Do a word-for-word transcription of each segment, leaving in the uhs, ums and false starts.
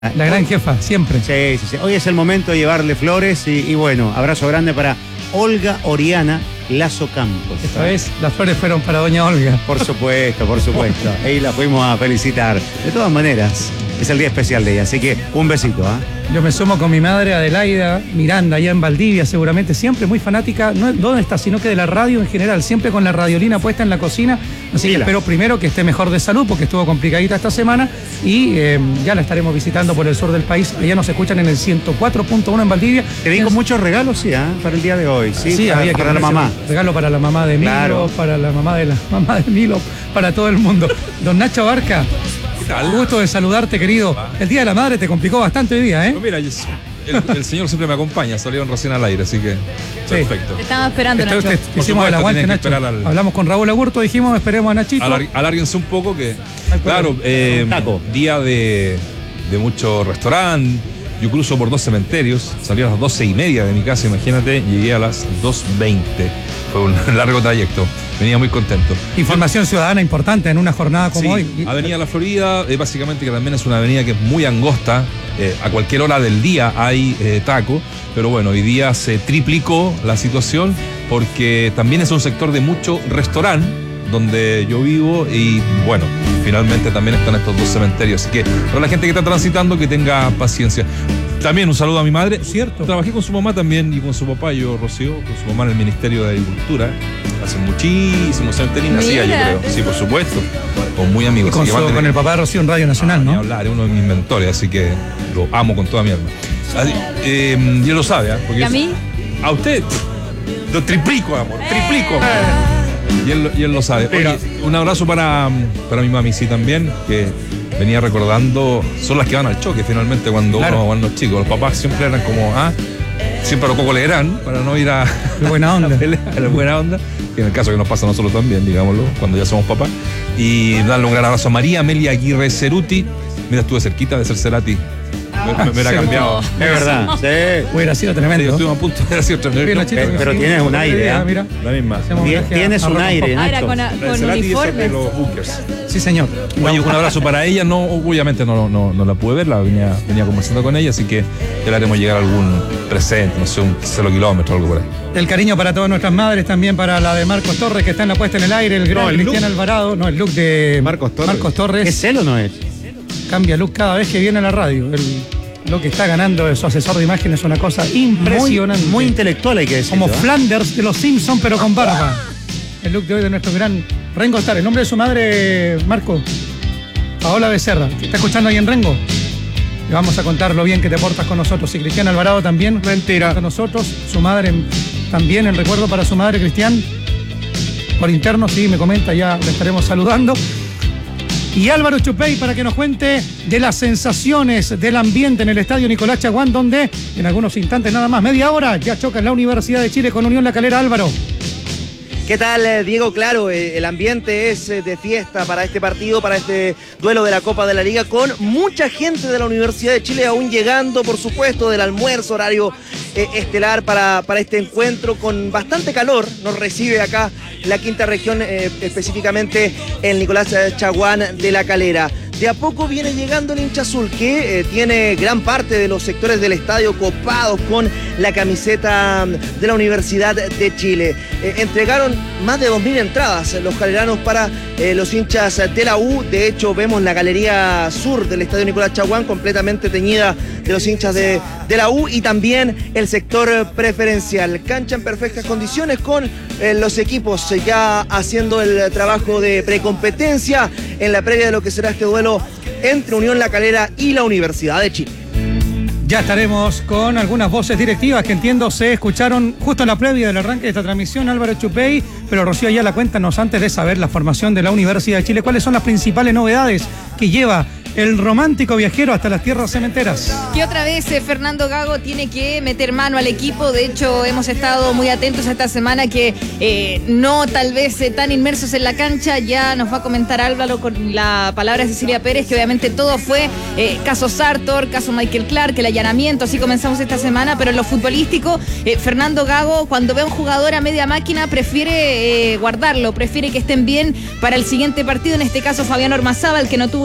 La gran jefa, siempre. Sí, sí, sí. Hoy es el momento de llevarle flores y, y bueno, abrazo grande para Olga Oriana Lazo Campos. Esta vez las flores fueron para doña Olga. Por supuesto, por supuesto. Ahí la fuimos a felicitar. De todas maneras, es el día especial de ella, así que un besito, ¿ah? ¿eh? Yo me sumo con mi madre Adelaida Miranda, allá en Valdivia, seguramente, siempre muy fanática, no dónde está, sino que de la radio en general, siempre con la radiolina puesta en la cocina. Así que espero primero que esté mejor de salud, porque estuvo complicadita esta semana, y eh, ya la estaremos visitando por el sur del país. Allá nos escuchan en el ciento cuatro punto uno en Valdivia. Te vi con muchos regalos, sí, ¿eh? Para el día de hoy. Sí, sí, para, había que para la mamá. Regalo para la mamá de Milo, claro. Para la mamá de la mamá de Milo, para todo el mundo. Don Nacho Barca. Un gusto de saludarte, querido. El Día de la Madre te complicó bastante hoy día, ¿eh? Pues mira, el, el señor siempre me acompaña, salieron recién al aire, así que sí. Perfecto. Te estaba esperando, Nacho. Te, te, te hicimos el aguante, Nacho. Al... Hablamos con Raúl Agurto, dijimos, esperemos a Nachito. Alar, alárguense un poco que, claro, eh, día de, de mucho restaurante. Yo cruzo por dos cementerios, salí a las doce y media de mi casa, imagínate, llegué a las dos veinte. Fue un largo trayecto, venía muy contento. Información ciudadana importante en una jornada como sí, hoy. Avenida La Florida, eh, básicamente que también es una avenida que es muy angosta, eh, a cualquier hora del día hay eh, taco, pero bueno, hoy día se triplicó la situación porque también es un sector de mucho restaurante donde yo vivo y bueno, finalmente también están estos dos cementerios, así que para la gente que está transitando que tenga paciencia. También un saludo a mi madre. Cierto. Trabajé con su mamá también y con su papá, yo, Rocío, con su mamá en el Ministerio de Agricultura. Hace muchísimos años tenía nacía, yo creo. Sí, por supuesto. Con muy amigos. Y con, su, con tener... el papá de Rocío en Radio Nacional, ¿no? ¿no? Hablar, es uno de mis mentores, así que lo amo con toda mi alma. Así, eh, y él lo sabe, ¿eh? ¿Y a mí? A usted lo triplico, amor, triplico. Eh. Y, él, y él lo sabe. Oye, un abrazo para, para mi mami, sí, también, que venía recordando, son las que van al choque finalmente cuando claro. uno van los chicos. Los papás siempre eran como, ah, siempre a los cocos le eran para no ir a la buena onda. a la buena onda, que en el caso que nos pasa a nosotros también, digámoslo, cuando ya somos papás. Y darle un gran abrazo a María Amelia Aguirre Ceruti. Mira, estuve cerquita de ser Cerati. Me, me, me hubiera cambiado. Es verdad, sí. Hubiera sido tremendo. Sí, yo estuve a punto de hacer tremendo. Bien, Nachito, pero, pero tienes un aire, ¿eh? Mira, la misma. Tienes un aire, Nacho. Ahora con, con uniforme. Los bunkers. Sí, señor. Oye, un abrazo para ella. No, obviamente no, no, no la pude ver, la venía, venía conversando con ella, así que ya le haremos llegar algún presente, no sé, un cero kilómetro, algo por ahí. El cariño para todas nuestras madres, también para la de Marcos Torres, que está en la puesta en el aire, el gran no, el Cristian look. Alvarado, no, el look de Marcos Torres. Marcos Torres. ¿Es él o no es? Cambia look cada vez que viene a la radio. El, Lo que está ganando de su asesor de imagen es una cosa impresionante. Muy, muy intelectual, hay que decirlo. Como ¿eh? Flanders de los Simpsons, pero con barba. El look de hoy de nuestro gran Rengo Starr. El nombre de su madre, Marco, Paola Becerra, que está escuchando ahí en Rengo. Le vamos a contar lo bien que te portas con nosotros. Y Cristian Alvarado también. Mentira. Con nosotros. Su madre también, el recuerdo para su madre, Cristian. Por interno, sí, me comenta, ya le estaremos saludando. Y Álvaro Chupey para que nos cuente de las sensaciones del ambiente en el estadio Nicolás Chaguán, donde en algunos instantes, nada más, media hora, ya choca en la Universidad de Chile con Unión La Calera. Álvaro. ¿Qué tal, Diego? Claro, el ambiente es de fiesta para este partido, para este duelo de la Copa de la Liga, con mucha gente de la Universidad de Chile aún llegando, por supuesto, del almuerzo, horario eh, estelar para, para este encuentro, con bastante calor. Nos recibe acá la quinta región, eh, específicamente el Nicolás Chaguán de La Calera. De a poco viene llegando el hincha azul, que eh, tiene gran parte de los sectores del estadio copados con la camiseta de la Universidad de Chile. Eh, entregaron más de dos mil entradas los caleranos para eh, los hinchas de la U. De hecho, vemos la galería sur del estadio Nicolás Chaguán completamente teñida de los hinchas de, de la U, y también el sector preferencial. Cancha en perfectas condiciones con eh, los equipos ya haciendo el trabajo de precompetencia en la previa de lo que será este duelo entre Unión La Calera y la Universidad de Chile. Ya estaremos con algunas voces directivas que entiendo se escucharon justo en la previa del arranque de esta transmisión, Álvaro Chupey, pero Rocío Ayala, cuéntanos antes de saber la formación de la Universidad de Chile, ¿cuáles son las principales novedades que lleva el romántico viajero hasta las tierras cementeras? Que otra vez eh, Fernando Gago tiene que meter mano al equipo. De hecho, hemos estado muy atentos esta semana, que eh, no tal vez eh, tan inmersos en la cancha. Ya nos va a comentar Álvaro con la palabra de Cecilia Pérez, que obviamente todo fue eh, caso Sartor, caso Michael Clark, el allanamiento, así comenzamos esta semana. Pero en lo futbolístico, eh, Fernando Gago, cuando ve a un jugador a media máquina, prefiere eh, guardarlo, prefiere que estén bien para el siguiente partido. En este caso, Fabián Ormazábal, que no tuvo una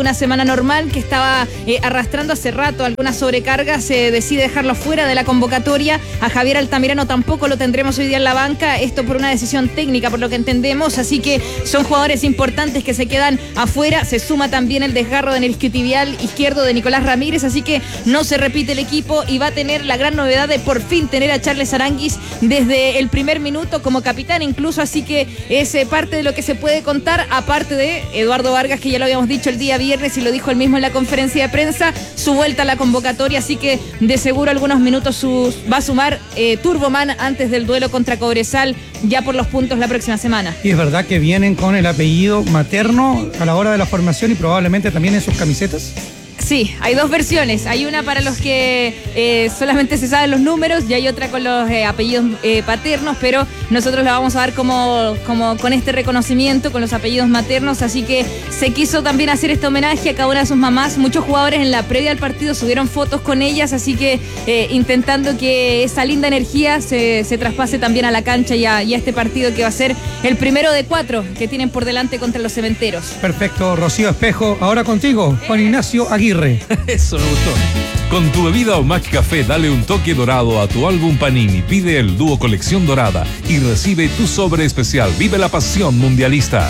una semana normal que estaba eh, arrastrando hace rato algunas sobrecargas, se decide dejarlo fuera de la convocatoria. A Javier Altamirano tampoco lo tendremos hoy día en la banca, esto por una decisión técnica, por lo que entendemos, así que son jugadores importantes que se quedan afuera. Se suma también el desgarro en el isquiotibial izquierdo de Nicolás Ramírez, así que no se repite el equipo y va a tener la gran novedad de por fin tener a Charles Aranguis desde el primer minuto como capitán incluso, así que es eh, parte de lo que se puede contar, aparte de Eduardo Vargas, que ya lo habíamos dicho el día viernes y lo dijo él mismo en la conferencia de prensa, su vuelta a la convocatoria, así que de seguro algunos minutos sus, va a sumar eh, Turboman antes del duelo contra Cobresal, ya por los puntos la próxima semana. Y es verdad que vienen con el apellido materno a la hora de la formación y probablemente también en sus camisetas. Sí, hay dos versiones. Hay una para los que eh, solamente se saben los números y hay otra con los eh, apellidos eh, paternos, pero nosotros la vamos a dar como, como con este reconocimiento, con los apellidos maternos, así que se quiso también hacer este homenaje a cada una de sus mamás. Muchos jugadores en la previa del partido subieron fotos con ellas, así que eh, intentando que esa linda energía se, se traspase también a la cancha y a, y a este partido que va a ser el primero de cuatro que tienen por delante contra los Cementeros. Perfecto, Rocío Espejo, ahora contigo, Juan Ignacio Aguirre. Eso me gustó. Con tu bebida o Mac Café, dale un toque dorado a tu álbum Panini. Pide el dúo Colección Dorada y recibe tu sobre especial. Vive la pasión mundialista.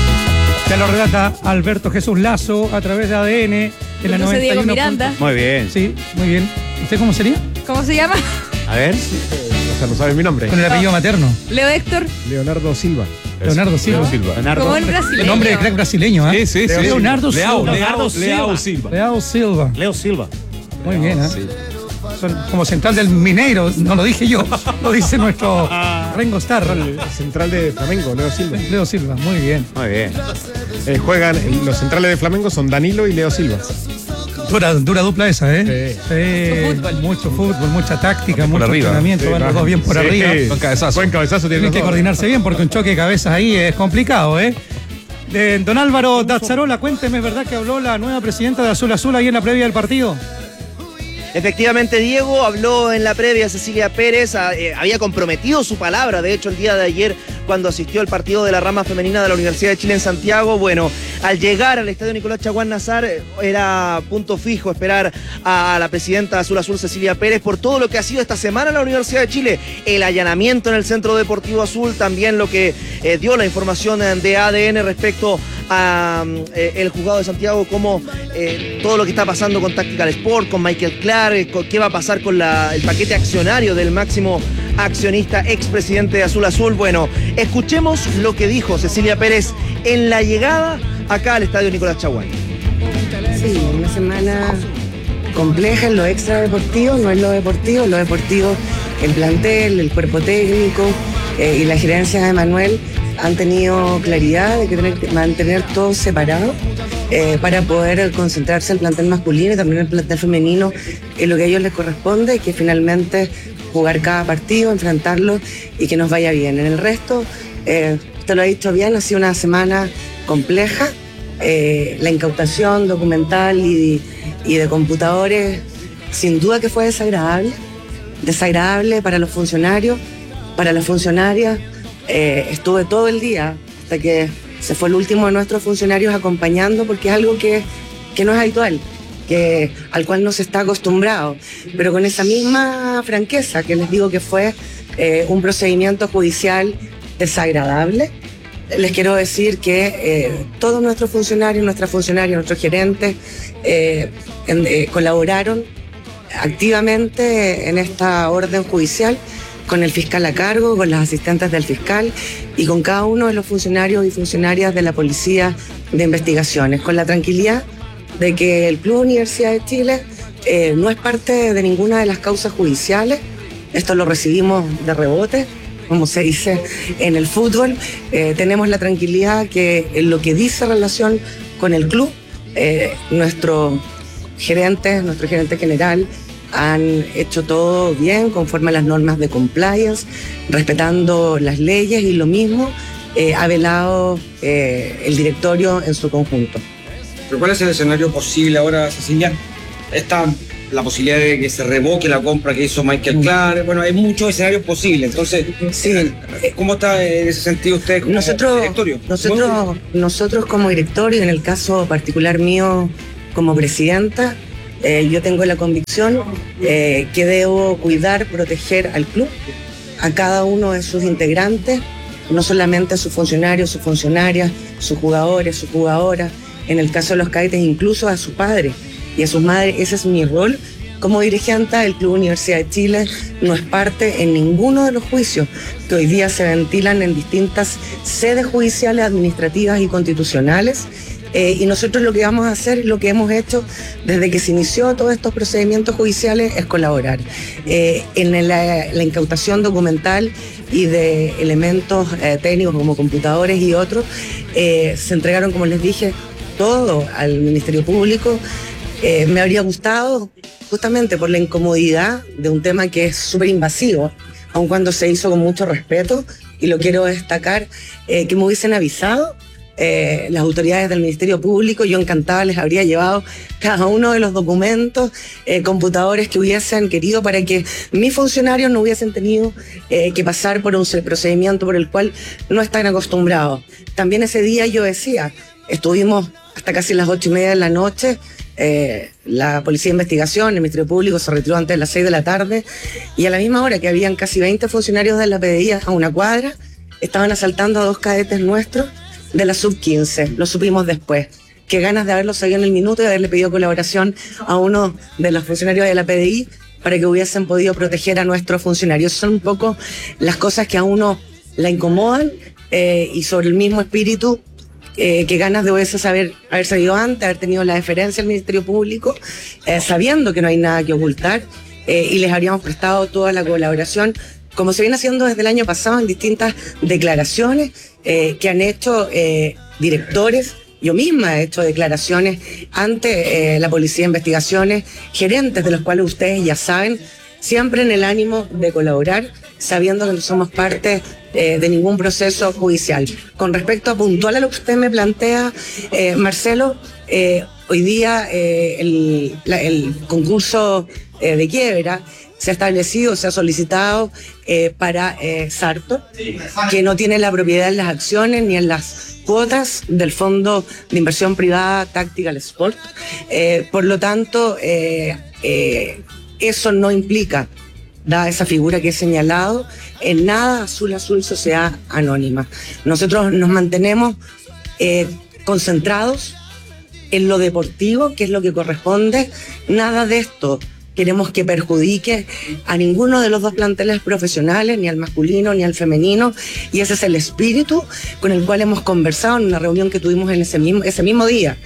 Te lo relata Alberto Jesús Lazo a través de A D N en la noventa y uno. Diego Miranda. Muy bien. Sí, muy bien. ¿Usted cómo sería? ¿Cómo se llama? A ver. O sea, no sabes mi nombre. Con el apellido materno. Leo Héctor. Leonardo Silva. Leonardo Silva. Leonardo Silva. Leonardo. Como el brasileño. El nombre de crack brasileño, ¿eh? Sí, sí, sí. Leonardo Leao, Silva. Leao, Silva. Leao Silva. Leao Silva. Leo Silva. Muy bien, ¿eh? Sí. Son como central del Mineiro, no lo dije yo, lo dice nuestro Rengo Starr. Central de Flamengo, Leo Silva. Leo Silva, muy bien. Muy bien. Eh, juegan, los centrales de Flamengo son Danilo y Leo Silva. Dura, dura dupla esa, ¿eh? Sí. Sí, Mucho fútbol. mucho fútbol, mucha táctica, Por mucho arriba. entrenamiento, Sí, van los claro. dos bien por Sí. arriba. Buen cabezazo. Buen cabezazo tiene Tienen los que dos. coordinarse bien porque un choque de cabezas ahí es complicado, ¿eh? De don Álvaro Dazzarola, cuénteme, ¿es verdad que habló la nueva presidenta de Azul Azul ahí en la previa del partido? Efectivamente, Diego habló en la previa, Cecilia Pérez a, eh, había comprometido su palabra, de hecho, el día de ayer cuando asistió al partido de la rama femenina de la Universidad de Chile en Santiago. Bueno, al llegar al estadio Nicolás Chaguán Nazar eh, era punto fijo esperar a, a la presidenta de Azul Azul, Cecilia Pérez, por todo lo que ha sido esta semana en la Universidad de Chile, el allanamiento en el Centro Deportivo Azul, también lo que eh, dio la información de A D N respecto a eh, el juzgado de Santiago, como eh, todo lo que está pasando con Tactical Sport, con Michael Clark, eh, con, qué va a pasar con la, el paquete accionario del máximo accionista, expresidente de Azul Azul. Bueno, escuchemos lo que dijo Cecilia Pérez en la llegada acá al estadio Nicolás Chaguán. Sí, una semana compleja en lo extradeportivo, no en lo deportivo. En lo deportivo, el plantel, el cuerpo técnico eh, y la gerencia de Manuel han tenido claridad de que tienen que mantener todo separado eh, para poder concentrarse en el plantel masculino y también en el plantel femenino en lo que a ellos les corresponde, y que finalmente jugar cada partido, enfrentarlo y que nos vaya bien. En el resto, eh, te lo ha dicho bien, ha sido una semana compleja. Eh, la incautación documental y, y de computadores, sin duda que fue desagradable, desagradable para los funcionarios, para las funcionarias. Eh, estuve todo el día hasta que se fue el último de nuestros funcionarios acompañando, porque es algo que, que no es habitual, que, al cual no se está acostumbrado, pero con esa misma franqueza que les digo que fue eh, un procedimiento judicial desagradable. Les quiero decir que eh, todos nuestros funcionarios, nuestras funcionarias, nuestros gerentes eh, en, eh, colaboraron activamente en esta orden judicial, con el fiscal a cargo, con las asistentes del fiscal y con cada uno de los funcionarios y funcionarias de la Policía de Investigaciones, con la tranquilidad de que el Club Universidad de Chile eh, no es parte de ninguna de las causas judiciales. Esto lo recibimos de rebote, como se dice en el fútbol. Eh, tenemos la tranquilidad que en lo que dice relación con el club, eh, nuestro gerente, nuestro gerente general, han hecho todo bien, conforme a las normas de compliance, respetando las leyes, y lo mismo eh, ha velado eh, el directorio en su conjunto. ¿Pero cuál es el escenario posible ahora, Cecilia? Esta la posibilidad de que se revoque la compra que hizo Michael Clark. Bueno, hay muchos escenarios posibles. Entonces, Sí. ¿cómo está en ese sentido usted como Nosotros, directorio? nosotros, nosotros como directorio, en el caso particular mío como presidenta, eh, yo tengo la convicción eh, que debo cuidar, proteger al club, a cada uno de sus integrantes, no solamente a sus funcionarios, sus funcionarias, sus jugadores, sus jugadoras, en el caso de los cadetes incluso a sus padres y a sus madres. Ese es mi rol como dirigente del Club Universidad de Chile. No es parte en ninguno de los juicios que hoy día se ventilan en distintas sedes judiciales, administrativas y constitucionales. Eh, y nosotros lo que vamos a hacer, lo que hemos hecho desde que se inició todos estos procedimientos judiciales, es colaborar eh, en la, la incautación documental y de elementos eh, técnicos como computadores y otros. Eh, se entregaron, como les dije, todo al Ministerio Público. Eh, me habría gustado, justamente por la incomodidad de un tema que es súper invasivo, aun cuando se hizo con mucho respeto, y lo quiero destacar, eh, que me hubiesen avisado eh, las autoridades del Ministerio Público. Yo encantada les habría llevado cada uno de los documentos, eh, computadores que hubiesen querido, para que mis funcionarios no hubiesen tenido eh, que pasar por un procedimiento por el cual no están acostumbrados. También ese día yo decía, estuvimos hasta casi las ocho y media de la noche. Eh, la Policía de Investigación, el Ministerio Público se retiró antes de las seis de la tarde, y a la misma hora que habían casi veinte funcionarios de la P D I a una cuadra, estaban asaltando a dos cadetes nuestros de la sub quince. Lo supimos después. Qué ganas de haberlo sabido en el minuto y haberle pedido colaboración a uno de los funcionarios de la P D I para que hubiesen podido proteger a nuestros funcionarios. Son un poco las cosas que a uno la incomodan, eh, y sobre el mismo espíritu, Eh, que ganas de hubiese saber, haber sabido antes, haber tenido la deferencia del Ministerio Público, eh, sabiendo que no hay nada que ocultar, eh, y les habríamos prestado toda la colaboración, como se viene haciendo desde el año pasado en distintas declaraciones eh, que han hecho eh, directores. Yo misma he hecho declaraciones ante eh, la Policía de Investigaciones, gerentes de los cuales ustedes ya saben, siempre en el ánimo de colaborar, sabiendo que no somos parte eh, de ningún proceso judicial. Con respecto a puntual a lo que usted me plantea, eh, Marcelo, eh, hoy día eh, el, la, el concurso eh, de quiebra se ha establecido, se ha solicitado eh, para eh, Sartor, que no tiene la propiedad en las acciones ni en las cuotas del Fondo de Inversión Privada Tactical Sport. Eh, por lo tanto, eh, eh, eso no implica, dada esa figura que he señalado, en nada Azul Azul Sociedad Anónima. Nosotros nos mantenemos eh, concentrados en lo deportivo, que es lo que corresponde. Nada de esto queremos que perjudique a ninguno de los dos planteles profesionales, ni al masculino ni al femenino, y ese es el espíritu con el cual hemos conversado en una reunión que tuvimos en ese mismo, ese mismo día,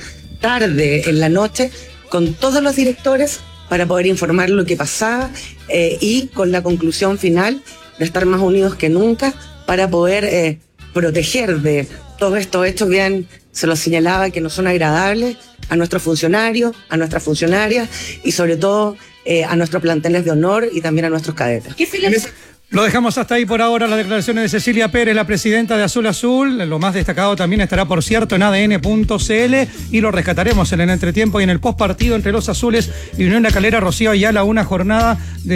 tarde en la noche, con todos los directores, para poder informar lo que pasaba, eh, y con la conclusión final de estar más unidos que nunca para poder eh, proteger de todos estos hechos que han, se los señalaba, que no son agradables a nuestros funcionarios, a nuestras funcionarias y sobre todo eh, a nuestros planteles de honor y también a nuestros cadetes. ¿Qué se les... Lo dejamos hasta ahí por ahora, las declaraciones de Cecilia Pérez, la presidenta de Azul Azul. Lo más destacado también estará, por cierto, en A D N punto C L, y lo rescataremos en el entretiempo y en el postpartido entre los azules y Unión La Calera. Rocío Ayala, una jornada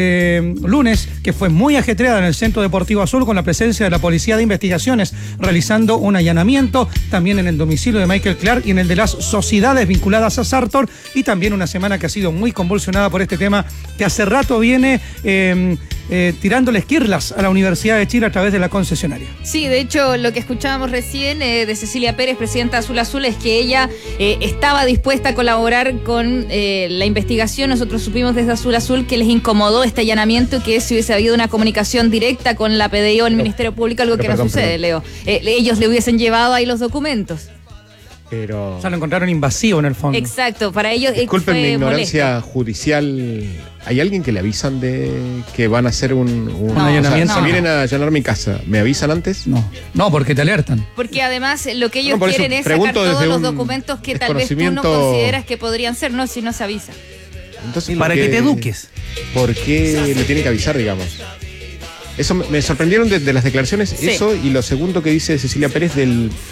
de lunes que fue muy ajetreada en el Centro Deportivo Azul, con la presencia de la Policía de Investigaciones realizando un allanamiento, también en el domicilio de Michael Clark y en el de las sociedades vinculadas a Sartor, y también una semana que ha sido muy convulsionada por este tema que hace rato viene eh, eh, tirándole esquirlas a la Universidad de Chile a través de la concesionaria. Sí, de hecho, lo que escuchábamos recién eh, de Cecilia Pérez, presidenta de Azul Azul, es que ella eh, estaba dispuesta a colaborar con eh, la investigación. Nosotros supimos desde Azul Azul que les incomodó este allanamiento, que si hubiese habido una comunicación directa con la P D I o el Ministerio Público, algo que no sucede, Leo. Eh, ellos le hubiesen llevado ahí los documentos. Pero... O sea, lo encontraron invasivo en el fondo. Exacto, para ellos. Disculpen mi ignorancia molesto. judicial. ¿Hay alguien que le avisan de que van a hacer un, un No, allanamiento? O sea, No. si vienen a allanar mi casa, ¿me avisan antes? No, no, porque te alertan. Porque además lo que ellos No, por eso quieren es sacar pregunto todos desde los un documentos que tal vez tú no desconocimiento- consideras que podrían ser, no, si no se avisa. Entonces, Para ¿por que qué- te eduques. ¿Por qué le tienen que avisar, digamos? Eso me, me sorprendieron de, de las declaraciones, Sí. eso, y lo segundo que dice Cecilia Pérez del,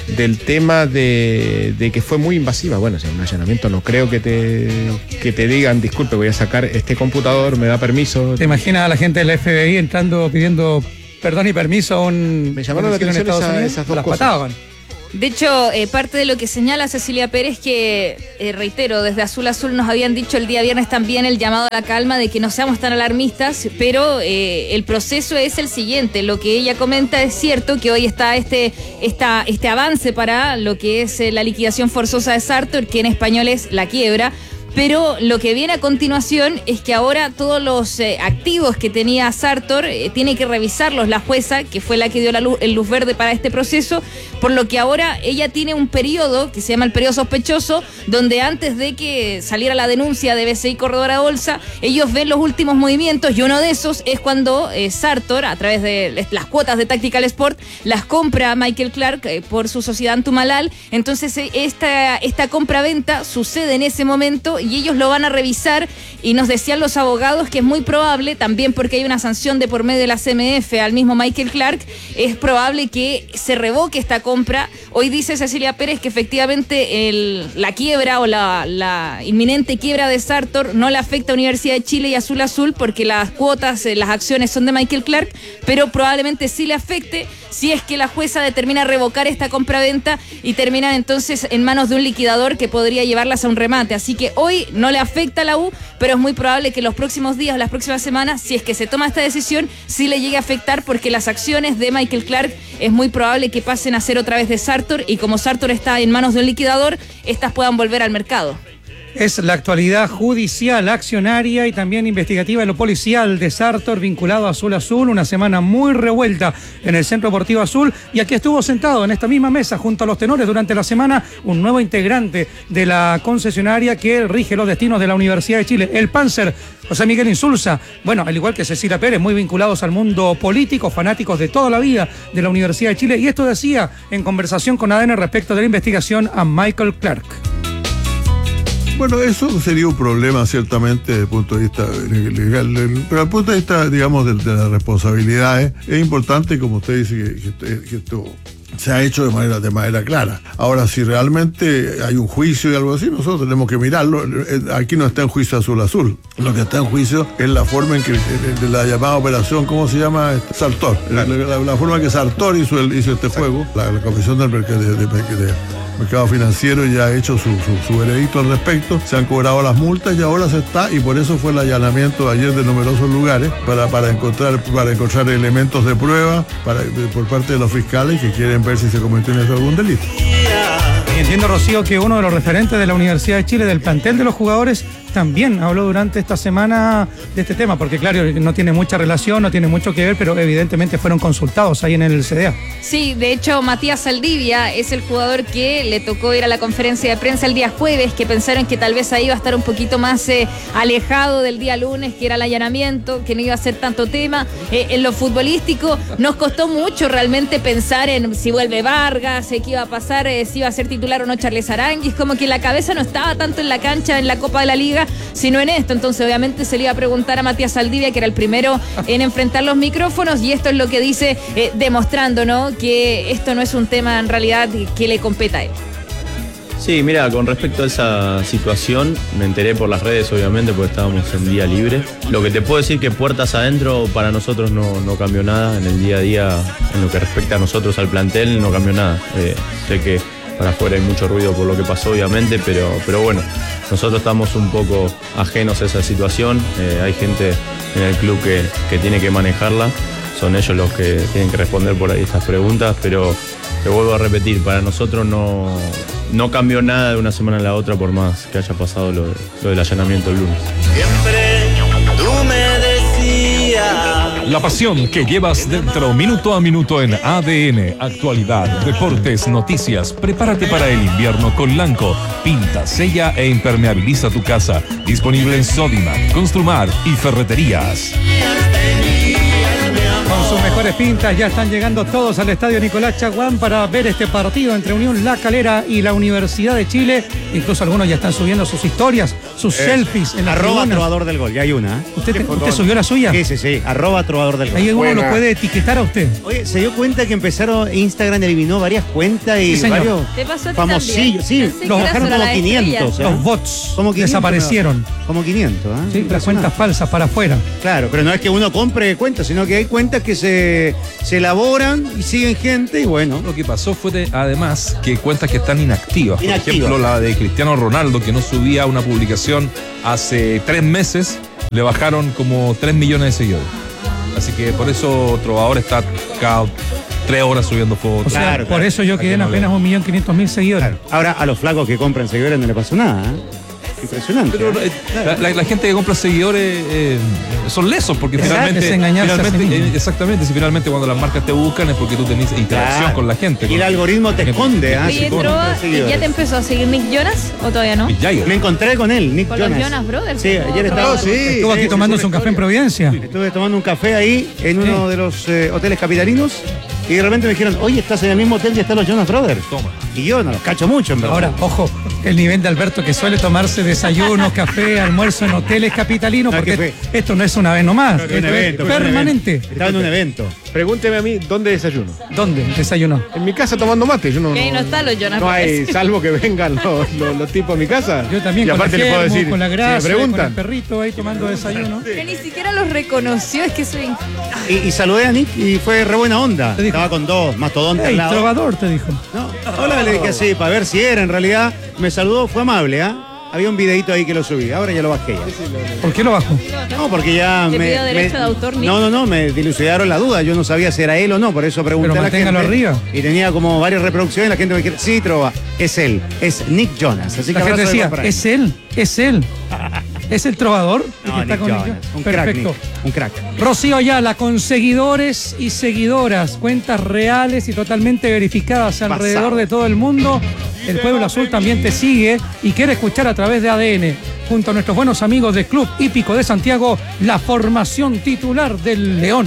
del tema de, de que fue muy invasiva. Bueno, si es un allanamiento no creo que te, que te digan, disculpe, voy a sacar este computador, me da permiso. ¿Te imaginas a la gente del F B I entrando pidiendo perdón y permiso a un... Me llamaron la atención esa, esas dos las cosas. pataban. De hecho, eh, parte de lo que señala Cecilia Pérez, que eh, reitero, desde Azul Azul nos habían dicho el día viernes también el llamado a la calma de que no seamos tan alarmistas, pero eh, el proceso es el siguiente. Lo que ella comenta es cierto, que hoy está este, esta, este avance para lo que es eh, la liquidación forzosa de Sartor, que en español es la quiebra. Pero lo que viene a continuación es que ahora todos los eh, activos que tenía Sartor eh, tiene que revisarlos la jueza, que fue la que dio la luz, el luz verde para este proceso, por lo que ahora ella tiene un periodo que se llama el periodo sospechoso, donde antes de que saliera la denuncia de B C I Corredora Bolsa, ellos ven los últimos movimientos, y uno de esos es cuando eh, Sartor, a través de las cuotas de Tactical Sport, las compra Michael Clark eh, por su sociedad Antumalal. Entonces eh, esta, esta compra-venta sucede en ese momento y ellos lo van a revisar, y nos decían los abogados que es muy probable, también porque hay una sanción de por medio de la C M F al mismo Michael Clark, es probable que se revoque esta compra. Hoy dice Cecilia Pérez que efectivamente el, la quiebra o la, la inminente quiebra de Sartor no le afecta a Universidad de Chile y Azul Azul porque las cuotas, las acciones son de Michael Clark, pero probablemente sí le afecte si es que la jueza determina revocar esta compra-venta y terminan entonces en manos de un liquidador que podría llevarlas a un remate. Así que hoy no le afecta a la U, pero es muy probable que los próximos días o las próximas semanas, si es que se toma esta decisión, sí le llegue a afectar, porque las acciones de Michael Clark es muy probable que pasen a ser otra vez de Sartor, y como Sartor está en manos de un liquidador, estas puedan volver al mercado. Es la actualidad judicial, accionaria y también investigativa de lo policial de Sartor vinculado a Azul Azul. Una semana muy revuelta en el Centro Deportivo Azul, y aquí estuvo sentado en esta misma mesa junto a los tenores durante la semana un nuevo integrante de la concesionaria que rige los destinos de la Universidad de Chile, el Panzer, José Miguel Insulza. Bueno, al igual que Cecilia Pérez, muy vinculados al mundo político, fanáticos de toda la vida de la Universidad de Chile, y esto decía en conversación con A D N respecto de la investigación a Michael Clark. Bueno, eso sería un problema ciertamente desde el punto de vista legal, pero desde el punto de vista, digamos, de, de las responsabilidades, es importante, como usted dice, que, que, que esto se ha hecho de manera, de manera clara. Ahora, si realmente hay un juicio y algo así, nosotros tenemos que mirarlo. Aquí no está en juicio Azul Azul. Lo que está en juicio es la forma en que de la llamada operación, ¿cómo se llama? Sartor. La, la, la forma en que Sartor hizo, el, hizo este juego. La, la Comisión del Mercado de, de, de, de Mercado Financiero ya ha hecho su, su, su veredicto al respecto, se han cobrado las multas y ahora se está, y por eso fue el allanamiento ayer de numerosos lugares para, para, encontrar, para encontrar elementos de prueba para, de, por parte de los fiscales que quieren ver si se cometió en eso algún delito. Y entiendo, Rocío, que uno de los referentes de la Universidad de Chile, del plantel de los jugadores, también habló durante esta semana de este tema, porque claro, no tiene mucha relación, no tiene mucho que ver, pero evidentemente fueron consultados ahí en el C D A. Sí, de hecho, Matías Saldivia es el jugador que le tocó ir a la conferencia de prensa el día jueves, que pensaron que tal vez ahí iba a estar un poquito más eh, alejado del día lunes, que era el allanamiento, que no iba a ser tanto tema. Eh, en lo futbolístico nos costó mucho realmente pensar en si vuelve Vargas, eh, qué iba a pasar, eh, si iba a ser titular o no Charles Aranguis, como que la cabeza no estaba tanto en la cancha, en la Copa de la Liga, sino en esto. Entonces obviamente se le iba a preguntar a Matías Saldivia, que era el primero en enfrentar los micrófonos, y esto es lo que dice, eh, demostrando, ¿no?, que esto no es un tema en realidad que le competa a él. Sí, mira, con respecto a esa situación, me enteré por las redes, obviamente, porque estábamos en día libre. Lo que te puedo decir que puertas adentro para nosotros no, no cambió nada. En el día a día, en lo que respecta a nosotros, al plantel, no cambió nada. Eh, sé que para afuera hay mucho ruido por lo que pasó, obviamente, pero, pero bueno, nosotros estamos un poco ajenos a esa situación. Eh, hay gente en el club que, que tiene que manejarla. Son ellos los que tienen que responder por ahí estas preguntas, pero te vuelvo a repetir, para nosotros no, no cambió nada de una semana a la otra, por más que haya pasado lo, lo del allanamiento el lunes. Siempre tú me decías. La pasión que llevas dentro minuto a minuto en A D N, actualidad, deportes, noticias. Prepárate para el invierno con Lanco. Pinta, sella e impermeabiliza tu casa. Disponible en Sodimac, Construmar y Ferreterías. Con sus mejores pintas ya están llegando todos al estadio Nicolás Chaguán para ver este partido entre Unión La Calera y la Universidad de Chile. incluso algunos ya están subiendo sus historias, sus Eh, selfies en la Arroba tribuna. Trovador del Gol, ya hay una. ¿eh? ¿Usted, te- usted subió la suya? Sí, sí, sí, arroba Trovador del Gol. Ahí uno Buena. lo puede etiquetar a usted. Oye, se dio cuenta que empezaron, Instagram eliminó varias cuentas y Sí, señor. varios ¿Te pasó a ti famosillos. Sí, también? Pensé los que bajaron era como solo la quinientos. estrella. ¿eh? Los bots Como quinientos, desaparecieron. pero- Como quinientos, ¿eh? Sí, las Impresionante. cuentas falsas para afuera. Claro, pero no es que uno compre cuentas, sino que hay cuentas que se, se elaboran y siguen gente y bueno. Lo que pasó fue de- además que cuentas que están inactivas. Inactivas. Por ejemplo, la de Cristiano Ronaldo, que no subía una publicación hace tres meses, le bajaron como tres millones de seguidores. Así que por eso Trovador está cada tres horas subiendo fotos. O sea, Claro, por claro. eso yo quedé en apenas un millón quinientos mil seguidores. Ahora a los flacos que compran seguidores no le pasó nada. ¿eh? Impresionante. Pero ¿eh? eh, la, la- la gente que compra seguidores eh, son lesos porque Exacto, finalmente, es engañarse a sí finalmente mismo. eh, exactamente, si finalmente cuando las marcas te buscan es porque tú tenés interacción Claro. con la gente. Y el con- algoritmo te con la gente. esconde. ¿eh? Oye, Si tú Trova, compras seguidores. ¿ya te empezó a seguir Nick Jonas o todavía no? Mick Jagger. Me encontré con él, Nick Con Jonas. los Jonas Brothers. Sí, ayer estaba. Oh, sí, Estuvo aquí sí, tomándose sí, un café en Providencia. Estuve tomando un café ahí en uno de los eh, hoteles capitalinos y de repente me dijeron, oye, estás en el mismo hotel y están los Jonas Brothers. Toma. Y yo no los cacho mucho, en verdad. Ahora, ojo, el nivel de Alberto que suele tomarse desayunos, café, almuerzo en hoteles capitalinos, No, porque que esto no es una vez nomás, Fue un esto es evento, fue un permanente. evento. Estaba en un evento. Pregúnteme a mí, ¿dónde desayuno? ¿Dónde desayunó? En mi casa tomando mate. Yo no, Que ahí no están los Jonas No hay, Brothers. salvo que vengan los, los- los tipos a mi casa. Yo también y con la aparte les puedo germo, decir, con la si me grasa, con el preguntan. perrito ahí tomando desayuno. Que ni siquiera los reconoció, es que soy. Y, y saludé a Nick y fue re buena onda. Te dijo. Estaba con dos mastodontes al Ey, lado. trovador, te dijo. No, hola, le dije así, para ver si era en realidad. Me saludó, fue amable, ¿ah? Había un videito ahí que lo subí, ahora ya lo bajé ya. ¿Por qué lo bajó? No, porque ya ¿Te me, pidió derecho me- de autor, Nick? No, no, no, me dilucidaron la duda. Yo no sabía si era él o no, por eso pregunté Pero a la gente. manténgalo arriba. Y tenía como varias reproducciones y la gente me dijo, sí, Trova, es él, es Nick Jonas. Así La que gente abrazo de decía, gol para él. es él, es él. ¿Es el trovador? el No, que está Nick con Jonas, ellos? un crack, Perfecto. Nick, un crack. Rocío Ayala, con seguidores y seguidoras, cuentas reales y totalmente verificadas alrededor Pasado. de todo el mundo. El Pueblo Azul también te sigue y quiere escuchar a través de A D N, junto a nuestros buenos amigos del Club Hípico de Santiago, la formación titular del León.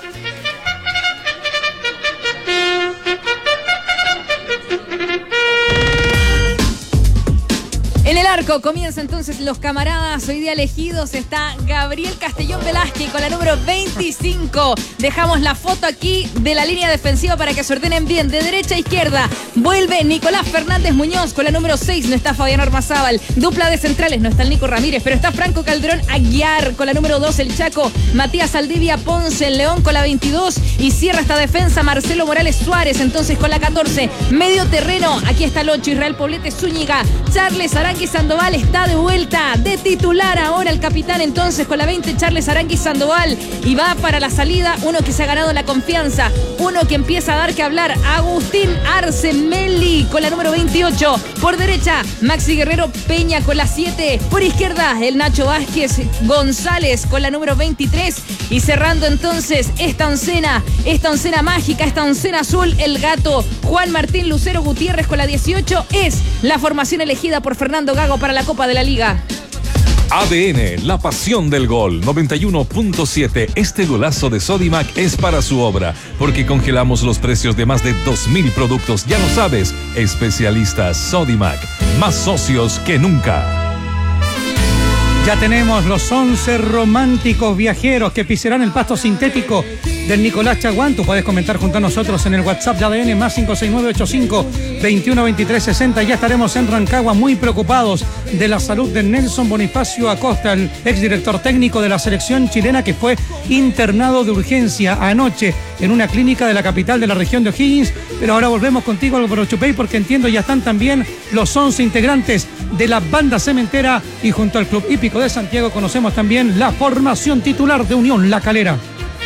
En el arco comienza entonces los camaradas. Hoy día elegidos está Gabriel Castellón Velázquez con la número veinticinco. Dejamos la foto aquí de la línea defensiva para que se ordenen bien. De derecha a izquierda vuelve Nicolás Fernández Muñoz con la número seis. No está Fabián Armazábal. Dupla de centrales. No está el Nico Ramírez, pero está Franco Calderón Aguiar con la número dos. El Chaco Matías Aldivia Ponce. El León con la veintidós. Y cierra esta defensa Marcelo Morales Suárez. Entonces con la catorce. Medio terreno. Aquí está el ocho. Israel Poblete Zúñiga. Charles Arangui Sandoval está de vuelta de titular ahora el capitán entonces con la veinte Charles Arangui Sandoval y va para la salida uno que se ha ganado la confianza, uno que empieza a dar que hablar, Agustín Arce Meli con la número veintiocho, por derecha Maxi Guerrero Peña con la siete, por izquierda el Nacho Vázquez González con la número veintitrés y cerrando entonces esta oncena, esta oncena mágica, esta oncena azul, el gato Juan Martín Lucero Gutiérrez con la dieciocho es la formación elegida por Fernando Gago para la Copa de la Liga. A D N, la pasión del gol, noventa y uno punto siete. Este golazo de Sodimac es para su obra, porque congelamos los precios de más de dos mil productos. Ya lo sabes, especialistas Sodimac, más socios que nunca. Ya tenemos los once románticos viajeros que pisarán el pasto sintético del Nicolás Chaguán. Tú puedes comentar junto a nosotros en el WhatsApp de A D N más cinco seis nueve ocho cinco, veintiuno, veintitrés, sesenta. Ya estaremos en Rancagua muy preocupados de la salud de Nelson Bonifacio Acosta, el exdirector técnico de la selección chilena que fue internado de urgencia anoche en una clínica de la capital de la región de O'Higgins. Pero ahora volvemos contigo, Álvaro Chupey, porque entiendo ya están también los once integrantes de la banda cementera y junto al Club Hípico de Santiago conocemos también la formación titular de Unión La Calera.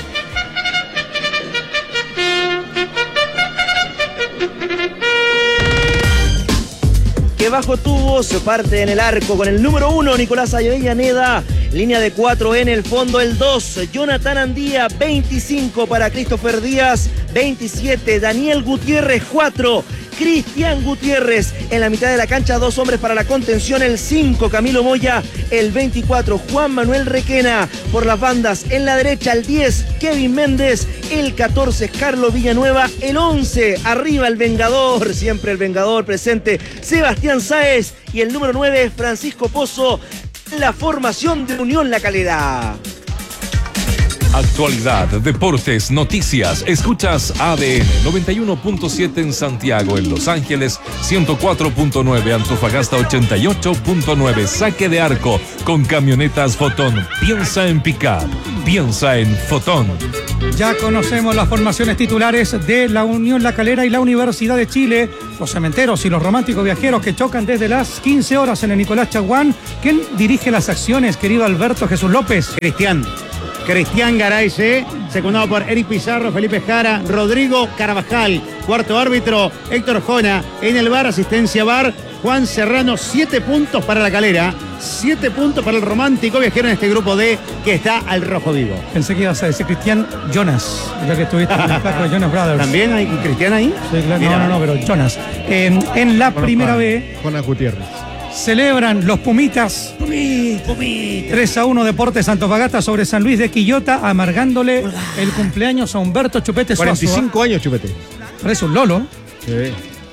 Que bajo tubos parte en el arco con el número uno Nicolás Avellaneda, línea de cuatro en el fondo, el dos Jonathan Andía, veinticinco para Christopher Díaz, veintisiete Daniel Gutiérrez, cuatro Cristian Gutiérrez. En la mitad de la cancha, dos hombres para la contención, el cinco, Camilo Moya, el veinticuatro, Juan Manuel Requena. Por las bandas, en la derecha, el diez, Kevin Méndez, el catorce, Carlos Villanueva, el once, arriba el Vengador, siempre el Vengador presente, Sebastián Sáez, y el número nueve, Francisco Pozo, la formación de Unión La Calera. Actualidad, deportes, noticias. Escuchas A D N noventa y uno punto siete en Santiago, en Los Ángeles ciento cuatro punto nueve, Antofagasta ochenta y ocho punto nueve. Saque de arco con camionetas Fotón. Piensa en pick-up, piensa en Fotón. Ya conocemos las formaciones titulares de la Unión La Calera y la Universidad de Chile. Los cementeros y los románticos viajeros que chocan desde las quince horas en el Nicolás Chaguán. ¿Quién dirige las acciones, querido Alberto Jesús López? Cristian. Cristian Garay, ¿sí? Secundado por Eric Pizarro, Felipe Jara, Rodrigo Carvajal. Cuarto árbitro, Héctor Jona. En el bar, asistencia bar, Juan Serrano. Siete puntos para La Calera. Siete puntos para el romántico viajero en este grupo D que está al rojo vivo. Pensé que ibas a decir Cristian Jonas, ya que estuviste en el flaco de Jonas Brothers. ¿También hay Cristian ahí? Sí, claro. No, no, no, pero Jonas. Eh, en la Bueno, primera Juan, B Juan Gutiérrez. celebran los Pumitas. Pumita, Pumita. tres a uno Deportes Antofagasta sobre San Luis de Quillota, amargándole el cumpleaños a Humberto Chupete Suazo. cuarenta y cinco años, Chupete. Parece un lolo. Sí.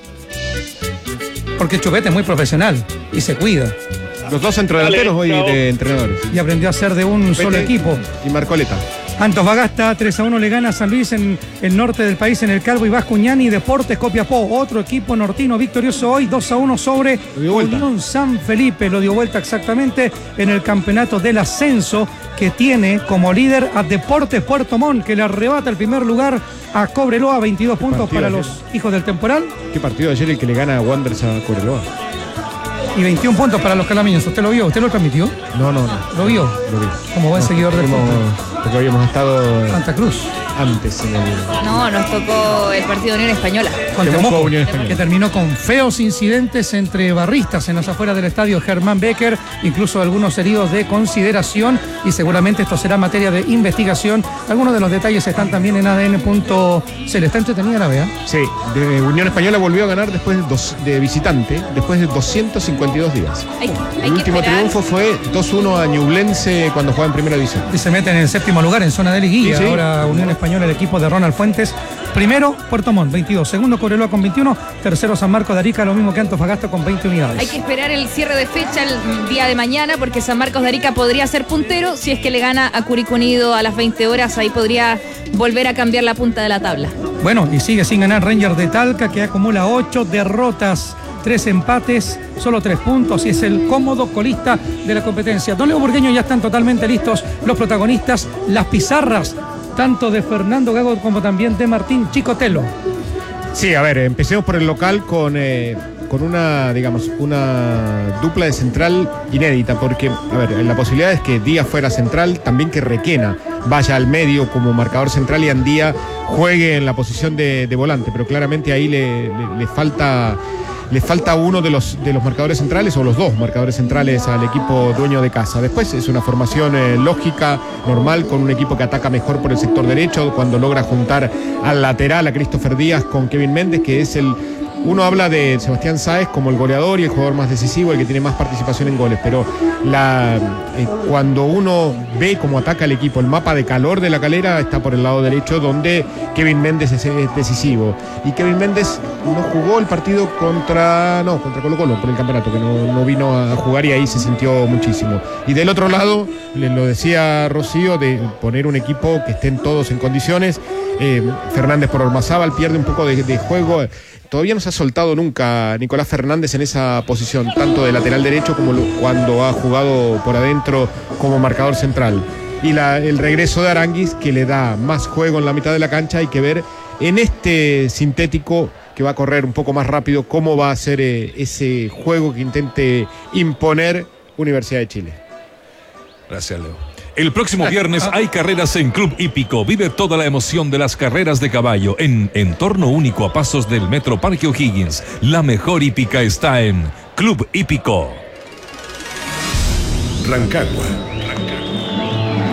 Porque Chupete es muy profesional y se cuida. Los dos centrodelanteros hoy de entrenadores. Y aprendió a ser de un Chupete solo equipo. Y Marcoleta. Antofagasta tres a uno le gana a San Luis en el norte del país, en el Calvo y Bascuñán. Y Deportes Copiapó, otro equipo nortino victorioso hoy, dos a uno sobre Unión San Felipe. Lo dio vuelta exactamente en el campeonato del ascenso, que tiene como líder a Deportes Puerto Montt, que le arrebata el primer lugar a Cobreloa. Veintidós puntos para ayer? los hijos del temporal ¿Qué partido ayer el que le gana a Wanderers a Cobreloa? y veintiún puntos para los calameños. ¿Usted lo vio? ¿Usted lo transmitió? No, no, no. ¿Lo vio? Lo vi. Como buen No, seguidor del fuimos- fútbol. Porque habíamos estado Santa Cruz. antes en el... No, nos tocó el partido de Unión Española. Con Temuco, Temuco, Unión Española. que terminó con feos incidentes entre barristas en las afueras del estadio Germán Becker, incluso algunos heridos de consideración, y seguramente esto será materia de investigación. Algunos de los detalles están también en A D N punto C L. Está entretenida la vea. Sí, de Unión Española volvió a ganar después de, dos, de visitante, después de doscientos cincuenta y dos días. Hay, hay El que último esperar. triunfo fue dos uno a Ñublense cuando jugaba en primera división. Y se mete en el séptimo lugar en zona de liguilla. Sí, sí. Ahora Unión Española, el equipo de Ronald Fuentes. Primero, Puerto Montt, veintidós. Segundo, Cobreloa con veintiuno. Tercero, San Marcos de Arica, lo mismo que Antofagasta con veinte unidades. Hay que esperar el cierre de fecha el día de mañana, porque San Marcos de Arica podría ser puntero. Si es que le gana a Curicó Unido a las veinte horas, ahí podría volver a cambiar la punta de la tabla. Bueno, y sigue sin ganar Rangers de Talca, que acumula ocho derrotas, tres empates, solo tres puntos, y es el cómodo colista de la competencia. Don Leo Burgueño, ya están totalmente listos los protagonistas, las pizarras, tanto de Fernando Gago como también de Martín Chicotelo. Sí, a ver, empecemos por el local con, eh, con una, digamos, una dupla de central inédita, porque, a ver, la posibilidad es que Díaz fuera central, también que Requena vaya al medio como marcador central y Andía juegue en la posición de, de volante, pero claramente ahí le, le, le falta... Le falta uno de los, de los marcadores centrales o los dos marcadores centrales al equipo dueño de casa. Después es una formación eh, lógica, normal, con un equipo que ataca mejor por el sector derecho, cuando logra juntar al lateral a Christopher Díaz con Kevin Méndez, que es el... Uno habla de Sebastián Sáez como el goleador y el jugador más decisivo, el que tiene más participación en goles, pero la, eh, cuando uno ve cómo ataca el equipo, el mapa de calor de La Calera está por el lado derecho, donde Kevin Méndez es, es decisivo. Y Kevin Méndez no jugó el partido contra, no, contra Colo Colo por el campeonato, que no, no vino a jugar y ahí se sintió muchísimo. Y del otro lado, le lo decía Rocío, de poner un equipo que estén todos en condiciones. Eh, Fernández por Ormazábal pierde un poco de, de juego. Todavía no se ha soltado nunca Nicolás Fernández en esa posición, tanto de lateral derecho como lo, cuando ha jugado por adentro como marcador central. Y la, el regreso de Aranguis, que le da más juego en la mitad de la cancha. Hay que ver en este sintético que va a correr un poco más rápido cómo va a ser eh, ese juego que intente imponer Universidad de Chile. Gracias, Leo. El próximo viernes hay carreras en Club Hípico. Vive toda la emoción de las carreras de caballo en entorno único a pasos del Metro Parque O'Higgins. La mejor hípica está en Club Hípico. Rancagua.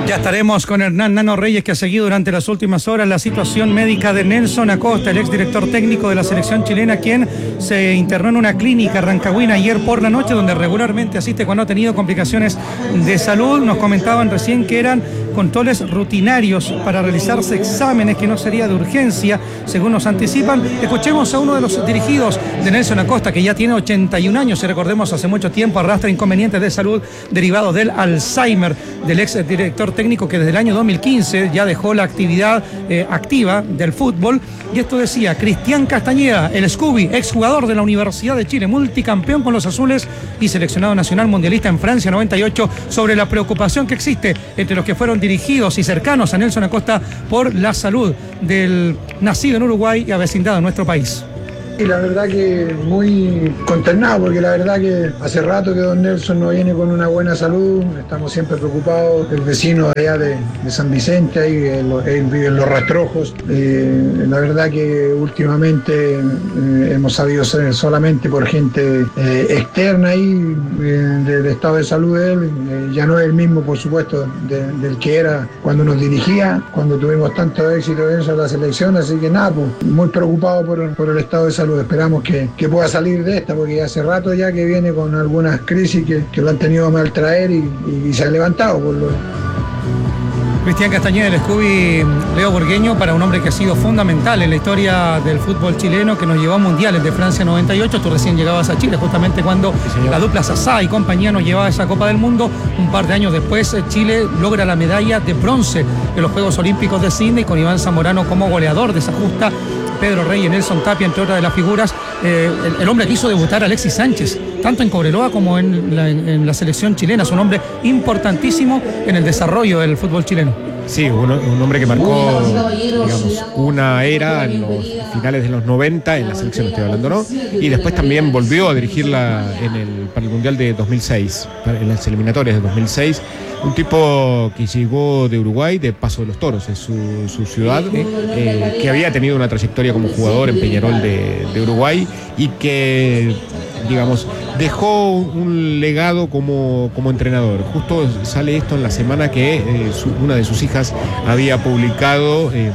Ya estaremos con Hernán Nano Reyes, que ha seguido durante las últimas horas la situación médica de Nelson Acosta, el exdirector técnico de la selección chilena, quien se internó en una clínica rancagüina ayer por la noche, donde regularmente asiste cuando ha tenido complicaciones de salud. Nos comentaban recién que eran controles rutinarios para realizarse exámenes, que no sería de urgencia, según nos anticipan. Escuchemos a uno de los dirigidos de Nelson Acosta, que ya tiene ochenta y un años y recordemos hace mucho tiempo arrastra inconvenientes de salud derivados del Alzheimer, del ex director técnico que desde el año dos mil quince ya dejó la actividad eh, activa del fútbol. Y esto decía Cristian Castañeda, el Scooby, exjugador de la Universidad de Chile, multicampeón con los azules y seleccionado nacional mundialista en Francia noventa y ocho, sobre la preocupación que existe entre los que fueron dirigidos y cercanos a Nelson Acosta por la salud del nacido en Uruguay y avecindado en nuestro país. Y la verdad que muy consternado, porque la verdad que hace rato que don Nelson no viene con una buena salud, estamos siempre preocupados. El vecino allá de, de San Vicente, ahí, él, él vive en Los Rastrojos. Eh, la verdad que últimamente eh, hemos sabido ser solamente por gente eh, externa ahí eh, del estado de salud de él. Eh, ya no es el mismo, por supuesto, de, del que era cuando nos dirigía, cuando tuvimos tanto éxito en eso en la selección, así que nada, pues, muy preocupado por, por el estado de salud. Esperamos que, que pueda salir de esta, porque hace rato ya que viene con algunas crisis que, que lo han tenido a mal traer y, y, y se ha levantado por lo... Cristian Castañeda, el Scooby Leo Burgueño, para un hombre que ha sido fundamental en la historia del fútbol chileno, que nos llevó a mundiales de Francia noventa y ocho. Tú recién llegabas a Chile justamente cuando sí, la dupla Sassá y compañía nos llevaba a esa Copa del Mundo. Un par de años después, Chile logra la medalla de bronce en los Juegos Olímpicos de Sydney, con Iván Zamorano como goleador de esa justa, Pedro Rey y Nelson Tapia, entre otras de las figuras. Eh, el, el hombre que hizo debutar a Alexis Sánchez, tanto en Cobreloa como en la, en, en la selección chilena. Es un hombre importantísimo en el desarrollo del fútbol chileno. Sí, un, un hombre que marcó, digamos, una era en los finales de los noventa, en la selección estoy hablando, ¿no? Y después también volvió a dirigirla en el, para el Mundial de dos mil seis, en las eliminatorias de dos mil seis. Un tipo que llegó de Uruguay, de Paso de los Toros, es su, su ciudad, eh, que había tenido una trayectoria como jugador en Peñarol de, de Uruguay y que, digamos, dejó un legado como, como entrenador. Justo sale esto en la semana que eh, su, una de sus hijas había publicado eh,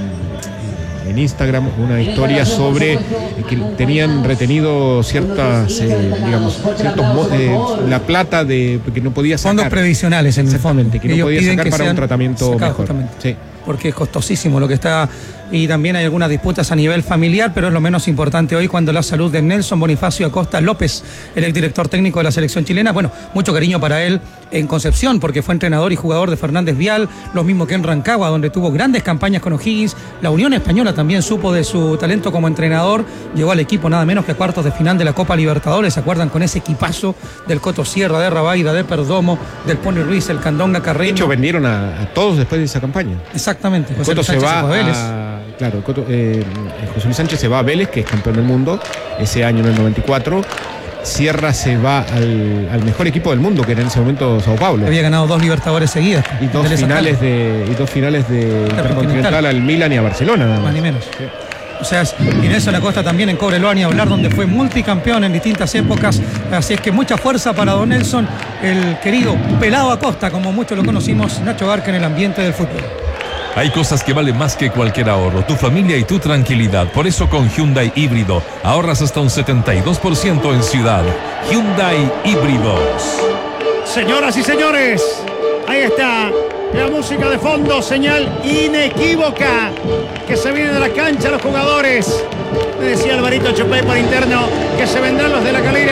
en Instagram una historia sobre que tenían retenido ciertas, eh, digamos, ciertos eh, la plata de que no podía sacar. Fondos previsionales en el fondo. Que no Ellos podía sacar que para un tratamiento mejor. Sí. Porque es costosísimo lo que está, y también hay algunas disputas a nivel familiar, pero es lo menos importante hoy cuando la salud de Nelson Bonifacio Acosta López, el exdirector técnico de la selección chilena. Bueno, mucho cariño para él en Concepción, porque fue entrenador y jugador de Fernández Vial, lo mismo que en Rancagua, donde tuvo grandes campañas con O'Higgins. La Unión Española también supo de su talento como entrenador, llegó al equipo nada menos que a cuartos de final de la Copa Libertadores. ¿Se acuerdan? Con ese equipazo del Coto Sierra, de Rabaida, de Perdomo, del Pony Ruiz, el Candonga Carreño. De hecho, vendieron a, a todos después de esa campaña. Exactamente. José Coto se va a Vélez. A, claro, Coto, eh, José Luis Sánchez se va a Vélez, que es campeón del mundo ese año, en el noventa y cuatro. Sierra se va al, al mejor equipo del mundo, que era en ese momento Sao Paulo. Había ganado dos Libertadores seguidas. Y dos finales de, y dos finales de Intercontinental al Milan y a Barcelona. Nada más. Más ni menos. Sí. O sea, y Nelson Acosta también en Cobreloa, ni hablar, donde fue multicampeón en distintas épocas. Así es que mucha fuerza para don Nelson, el querido Pelado Acosta, como muchos lo conocimos, Nacho Barca, en el ambiente del fútbol. Hay cosas que valen más que cualquier ahorro, tu familia y tu tranquilidad. Por eso con Hyundai Híbrido ahorras hasta un setenta y dos por ciento en ciudad. Hyundai Híbridos. Señoras y señores, ahí está la música de fondo, señal inequívoca que se viene de la cancha los jugadores. Me decía Alvarito Chopé por interno que se vendrán los de la Calera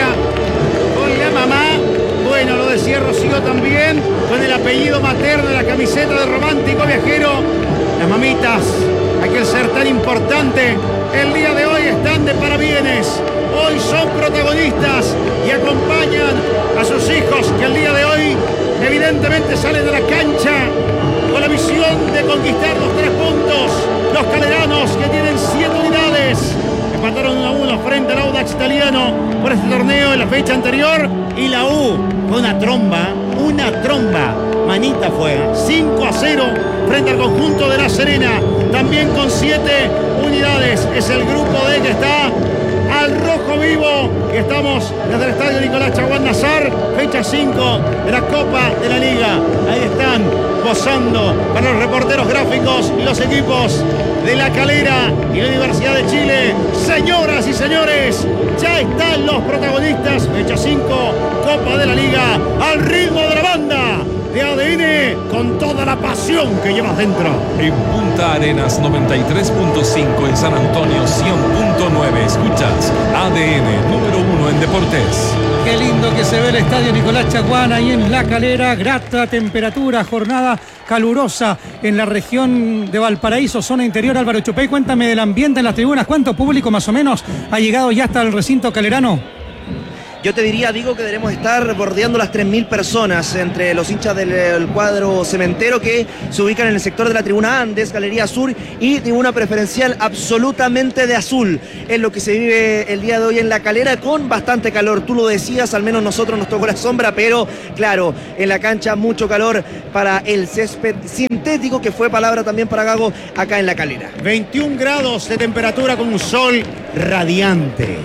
con la mamá. Bueno, lo decía Rocío también, con el apellido materno de la camiseta de Romántico Viajero. Las mamitas, aquel ser tan importante, el día de hoy están de parabienes. Hoy son protagonistas y acompañan a sus hijos, que el día de hoy evidentemente salen de la cancha con la misión de conquistar los tres puntos. Los caleranos, que tienen siete unidades, empataron uno a uno frente al Audax italiano por este torneo en la fecha anterior. Y la U, con una tromba, una tromba, manita fue, cinco a cero frente al conjunto de La Serena, también con siete unidades. Es el grupo D que está al al rojo vivo. Y estamos desde el estadio Nicolás Chaguán Nazar, fecha cinco de la Copa de la Liga. Ahí están posando para los reporteros gráficos y los equipos de La Calera y la Universidad de Chile. Señoras y señores, ya están los protagonistas. Fecha cinco, Copa de la Liga, al ritmo de la banda de A D N, con toda la pasión que llevas dentro. En Punta Arenas noventa y tres punto cinco, en San Antonio cien punto nueve. Escuchas A D N, número uno en deportes. Qué lindo que se ve el estadio Nicolás Chaguán ahí en La Calera. Grata temperatura, jornada calurosa en la región de Valparaíso, zona interior. Álvaro Chupey, cuéntame del ambiente en las tribunas. ¿Cuánto público más o menos ha llegado ya hasta el recinto calerano? Yo te diría, digo, que debemos estar bordeando las tres mil personas entre los hinchas del el cuadro cementero que se ubican en el sector de la tribuna Andes, Galería Sur y tribuna preferencial absolutamente de azul. Es lo que se vive el día de hoy en La Calera, con bastante calor. Tú lo decías, al menos nosotros nos tocó la sombra, pero claro, en la cancha mucho calor para el césped sintético, que fue palabra también para Gago acá en La Calera. veintiún grados de temperatura con un sol radiante.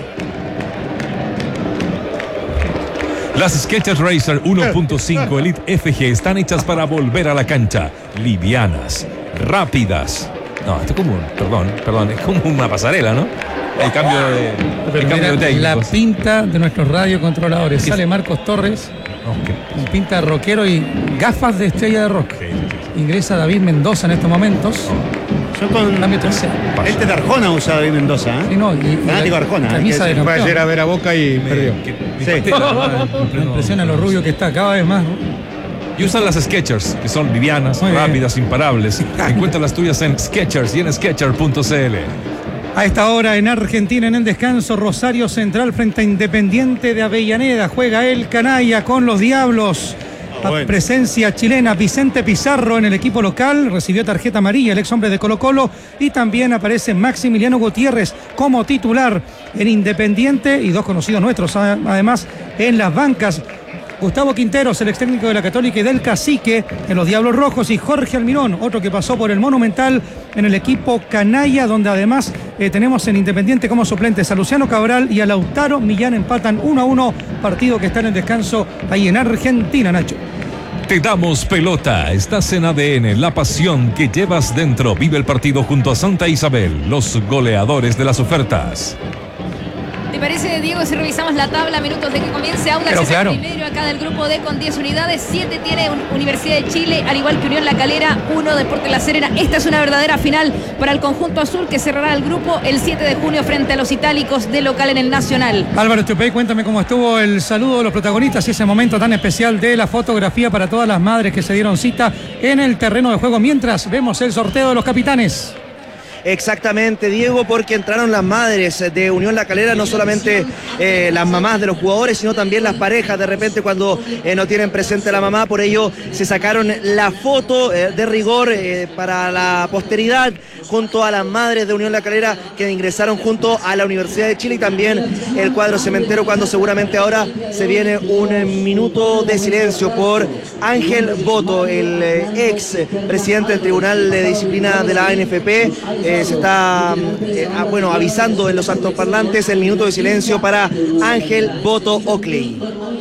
Las Skechers Racer uno punto cinco Elite F G están hechas para volver a la cancha. Livianas, rápidas. No, esto es como, perdón, perdón, es como una pasarela, ¿no? El cambio de, el cambio de técnicos. La pinta de nuestros radiocontroladores. Sale Marcos Torres, okay, con pinta de rockero y gafas de estrella de rock. Sí, sí, sí. Ingresa David Mendoza en estos momentos. Yo con cambio tercero. Este de Arjona usa David Mendoza, ¿eh? Sí, no, y, fanático de Arjona. Camisa de fue ayer a ver a Boca y me, perdió. Que, sí. Me impresiona lo rubio que está cada vez más. Y usan las Skechers, que son livianas, muy rápidas, bien, imparables. Encuentra las tuyas en Skechers y en skechers punto c l. A esta hora en Argentina, en el descanso, Rosario Central frente a Independiente de Avellaneda. Juega el Canalla con los Diablos. A bueno. Presencia chilena, Vicente Pizarro en el equipo local, recibió tarjeta amarilla el ex hombre de Colo Colo, y también aparece Maximiliano Gutiérrez como titular en Independiente, y dos conocidos nuestros además en las bancas. Gustavo Quinteros, el ex técnico de la Católica y del Cacique en los Diablos Rojos, y Jorge Almirón, otro que pasó por el Monumental en el equipo Canalla, donde además eh, tenemos en Independiente como suplentes a Luciano Cabral y a Lautaro Millán. Empatan uno a uno, partido que está en el descanso ahí en Argentina, Nacho. Te damos pelota, estás en A D N, la pasión que llevas dentro. Vive el partido junto a Santa Isabel, los goleadores de las ofertas. ¿Te parece, Diego, si revisamos la tabla, minutos de que comience? Audax es claro. el primero acá del grupo D con diez unidades, siete tiene Universidad de Chile, al igual que Unión La Calera, uno Deportes La Serena. Esta es una verdadera final para el conjunto azul, que cerrará el grupo el siete de junio frente a los itálicos de local en el Nacional. Álvaro Chupey, cuéntame cómo estuvo el saludo de los protagonistas y ese momento tan especial de la fotografía para todas las madres que se dieron cita en el terreno de juego, mientras vemos el sorteo de los capitanes. Exactamente, Diego, porque entraron las madres de Unión La Calera, no solamente eh, las mamás de los jugadores, sino también las parejas, de repente cuando eh, no tienen presente a la mamá, por ello se sacaron la foto eh, de rigor eh, para la posteridad junto a las madres de Unión La Calera, que ingresaron junto a la Universidad de Chile, y también el cuadro cementero, cuando seguramente ahora se viene un minuto de silencio por Ángel Boto, el eh, ex presidente del Tribunal de Disciplina de la A N F P. Eh, se está eh, bueno, avisando en los altoparlantes el minuto de silencio para Ángel Boto Oakley.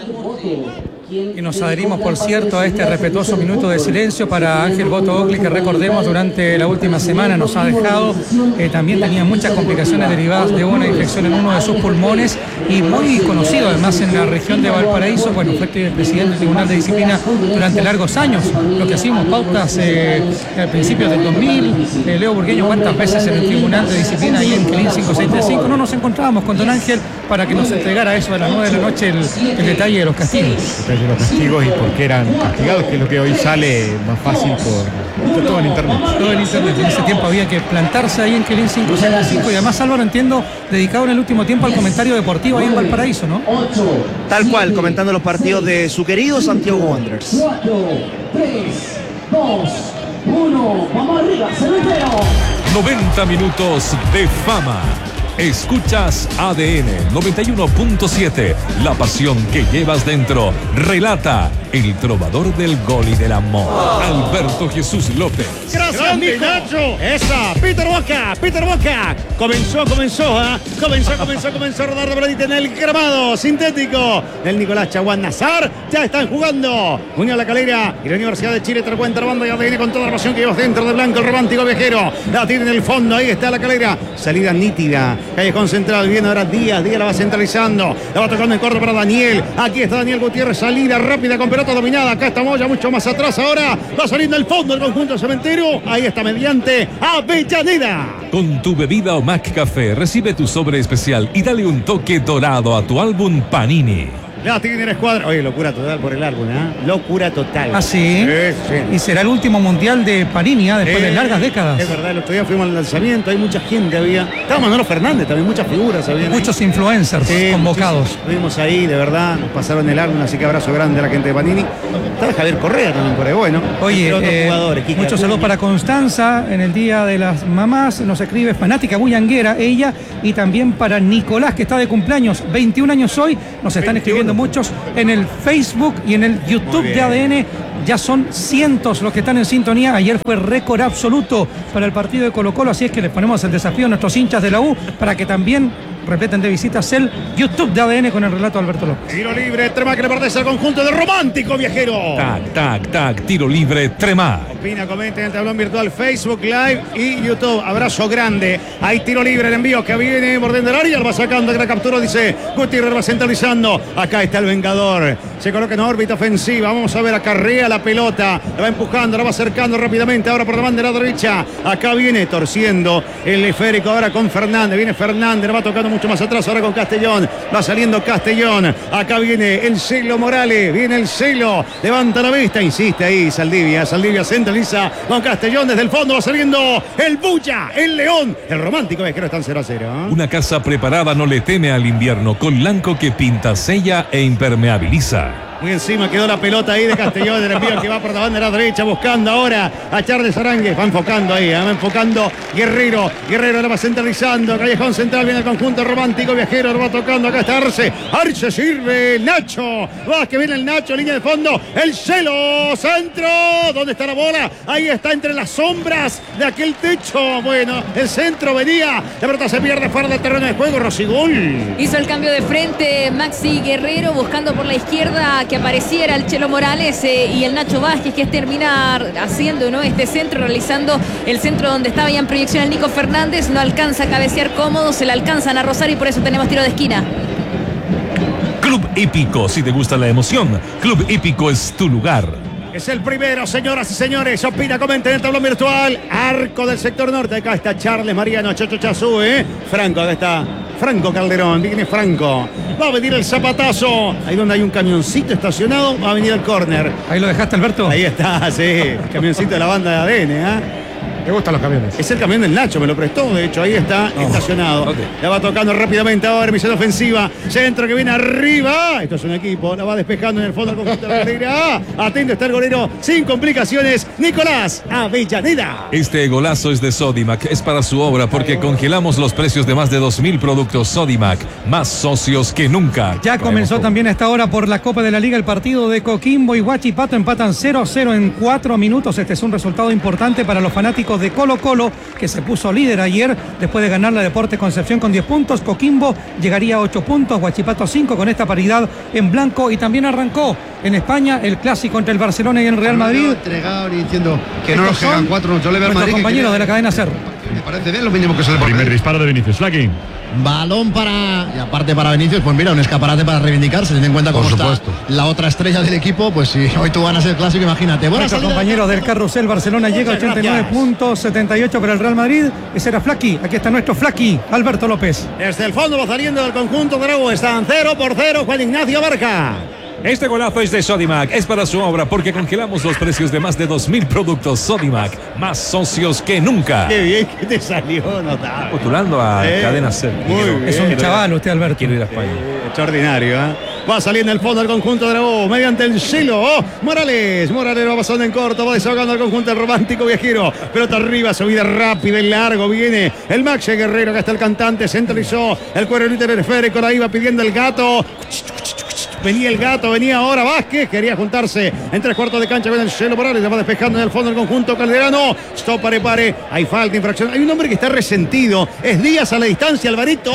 Y nos adherimos, por cierto, a este respetuoso minuto de silencio para Ángel Boto Oakley, que recordemos durante la última semana nos ha dejado. Eh, también tenía muchas complicaciones derivadas de una infección en uno de sus pulmones, y muy conocido además en la región de Valparaíso. Bueno, fue presidente del Tribunal de Disciplina durante largos años. Lo que hacíamos pautas eh, al principio del dos mil, eh, Leo Burgueño, cuántas veces en el Tribunal de Disciplina ahí en Quilín cinco seis tres cinco no nos encontrábamos con don Ángel para que nos entregara eso a las nueve de la noche, el, el detalle de los castigos. De los castigos y por qué eran castigados, que es lo que hoy sale más fácil por, por todo en internet. Todo en internet. En ese tiempo había que plantarse ahí en Quilín cinco seis cinco, y además, Álvaro, entiendo, dedicado en el último tiempo al comentario deportivo ahí en Valparaíso, ¿no? Tal cual, comentando los partidos de su querido Santiago Wanderers. cuatro, tres, dos, uno, vamos arriba, cementero. noventa minutos de fama. Escuchas A D N noventa y uno punto siete, la pasión que llevas dentro. Relata el trovador del gol y del amor, Alberto Jesús López. Gracias, Nacho. Esa, Peter Boca, Peter Boca. Comenzó, comenzó, ¿eh? comenzó, comenzó, comenzó a rodar de Bradita en el gramado sintético del Nicolás Chaguán Nazar. Ya están jugando Unión La Calera y la Universidad de Chile. Cuenta la banda y viene con toda la pasión que llevas dentro de blanco el romántico viajero. La tiene en el fondo, ahí está La Calera. Salida nítida. Callejón central, viene ahora Díaz. Díaz la va centralizando. La va tocando en corto para Daniel. Aquí está Daniel Gutiérrez. Salida rápida con pelota dominada. Acá está Moya mucho más atrás ahora. Va saliendo el fondo del conjunto cementero. Ahí está mediante Avellaneda. Con tu bebida o Mac Café, recibe tu sobre especial y dale un toque dorado a tu álbum Panini. La tiene la escuadra. Oye, locura total por el álbum, ¿eh? Locura total. ¿Ah, sí? Sí, sí. Y será el último mundial de Panini, ¿eh? Después Eh, de largas décadas. Es verdad, el otro día fuimos al lanzamiento, hay mucha gente, había. Estaba Manolo Fernández también, muchas figuras había. Muchos influencers convocados. Estuvimos ahí, de verdad, nos pasaron el álbum, así que abrazo grande a la gente de Panini. Estaba Javier Correa también por ahí, bueno. Oye, entre otros eh, jugadores, Kika muchos Acuña. saludos para Constanza en el Día de las Mamás. Nos escribe fanática bullanguera, ella. Y también para Nicolás, que está de cumpleaños. veintiún años hoy. Nos están escribiendo muchos en el Facebook y en el YouTube de A D N. Ya son cientos los que están en sintonía. Ayer fue récord absoluto para el partido de Colo-Colo. Así es que les ponemos el desafío a nuestros hinchas de la U para que también repeten de visitas el YouTube de A D N con el relato de Alberto López. Tiro libre, Trema que le pertenece al conjunto de romántico viajero. Tac, tac, tac, tiro libre, Trema. Opina, comenta en el tablón virtual Facebook Live y YouTube. Abrazo grande. Hay tiro libre, el envío que viene borde del área. Lo va sacando, que la captura, dice Gutiérrez, va centralizando. Acá está el Vengador. Se coloca en órbita ofensiva. Vamos a ver, acarrea la pelota. La va empujando, la va acercando rápidamente. Ahora por la banda de la derecha. Acá viene torciendo el esférico ahora con Fernández. Viene Fernández, la va tocando mucho más atrás ahora con Castellón. Va saliendo Castellón. Acá viene el Celo Morales. Viene el Celo. Levanta la vista. Insiste ahí Saldivia. Saldivia centraliza con Castellón desde el fondo. Va saliendo el Bulla, el León. El romántico viajero está en cero a cero. ¿eh? Una casa preparada no le teme al invierno, con blanco que pinta, sella e impermeabiliza. Muy encima quedó la pelota ahí de Castellón, el envío que va por la banda de la derecha, buscando ahora a Charles Arangues. Va enfocando ahí, ¿eh? va enfocando Guerrero. Guerrero la va centralizando. Callejón central, viene el conjunto romántico viajero, lo va tocando. Acá está Arce. Arce sirve. Nacho. Va, que viene el Nacho, línea de fondo. El Celo, centro. ¿Dónde está la bola? Ahí está entre las sombras de aquel techo. Bueno, el centro venía. La pelota se pierde fuera del terreno de juego. Rosigol. Hizo el cambio de frente Maxi Guerrero, buscando por la izquierda que apareciera el Chelo Morales eh, y el Nacho Vázquez, que es terminar haciendo, ¿no?, este centro, realizando el centro donde estaba ya en proyección el Nico Fernández. No alcanza a cabecear cómodo, se le alcanzan a rozar y por eso tenemos tiro de esquina. Club Hípico, si te gusta la emoción, Club Hípico es tu lugar. Es el primero, señoras y señores. Opina, comenta en el tablón virtual. Arco del sector norte. Acá está Charles Mariano, Chocho Chazú, ¿eh? Franco, acá está Franco Calderón. Viene Franco. Va a venir el zapatazo. Ahí donde hay un camioncito estacionado, va a venir el córner. Ahí lo dejaste, Alberto. Ahí está, sí. El camioncito de la banda de A D N, ¿eh? Me gustan los camiones. Es el camión del Nacho, me lo prestó, de hecho, ahí está Oh, estacionado. okay. La va tocando rápidamente ahora, misión ofensiva. Centro que viene arriba. Esto es un equipo, la va despejando en el fondo del conjunto de la Calera. Atento está el golero, sin complicaciones. Nicolás Avellaneda. Este golazo es de Sodimac, es para su obra porque congelamos los precios de más de dos mil productos Sodimac, más socios que nunca. Ya comenzó también a esta hora por la Copa de la Liga el partido de Coquimbo y Huachipato. Empatan cero a cero en cuatro minutos. Este es un resultado importante para los fanáticos de Colo-Colo, que se puso líder ayer después de ganar la Deportes Concepción con diez puntos. Coquimbo llegaría a ocho puntos, Huachipato cinco con esta paridad en blanco. Y también arrancó en España el clásico entre el Barcelona y el Real Madrid. Entregado y diciendo que no Estos nos quedan son cuatro. Yo le veo al nuestros Madrid que compañeros quiere- de la cadena SER. Me parece bien lo mínimo que se le pone. Primer disparo de Vinicius, Flaky. Balón para, y aparte para Vinicius, pues mira, un escaparate para reivindicarse, ten en cuenta cómo Por está supuesto. la otra estrella del equipo, pues si hoy tú ganas el clásico, imagínate. Buenas Nuestros salida. compañeros del carrusel, Barcelona llega a Muchas ochenta y nueve gracias. puntos, setenta y ocho para el Real Madrid. Ese era Flaky. Aquí está nuestro Flaky, Alberto López. Desde el fondo va saliendo del conjunto de Aragua. Están cero por cero, Juan Ignacio Barca. Este golazo es de Sodimac, es para su obra porque congelamos los precios de más de dos mil productos Sodimac, más socios que nunca. Qué bien que te salió, notable. Postulando a Eh, Cadena SER. muy Quiero- bien. Es un quiero ir a- chaval usted, Alberto. Quiero ir a España. Extraordinario, ¿eh? Va saliendo el fondo del conjunto de Aragua mediante el Chelo. Oh, Morales. Morales va pasando en corto, va desahogando al conjunto del romántico viajero. Pelota arriba, subida rápida y largo. Viene el Maxi Guerrero, que está el cantante. Centralizó el cuero del esférico. Ahí va pidiendo el gato. venía el gato, venía ahora Vázquez, quería juntarse en tres cuartos de cancha con el Chelo Morales, la va despejando en el fondo el conjunto calderano. Stop, pare, pare, hay falta, infracción. Hay un hombre que está resentido, es Díaz a la distancia, Alvarito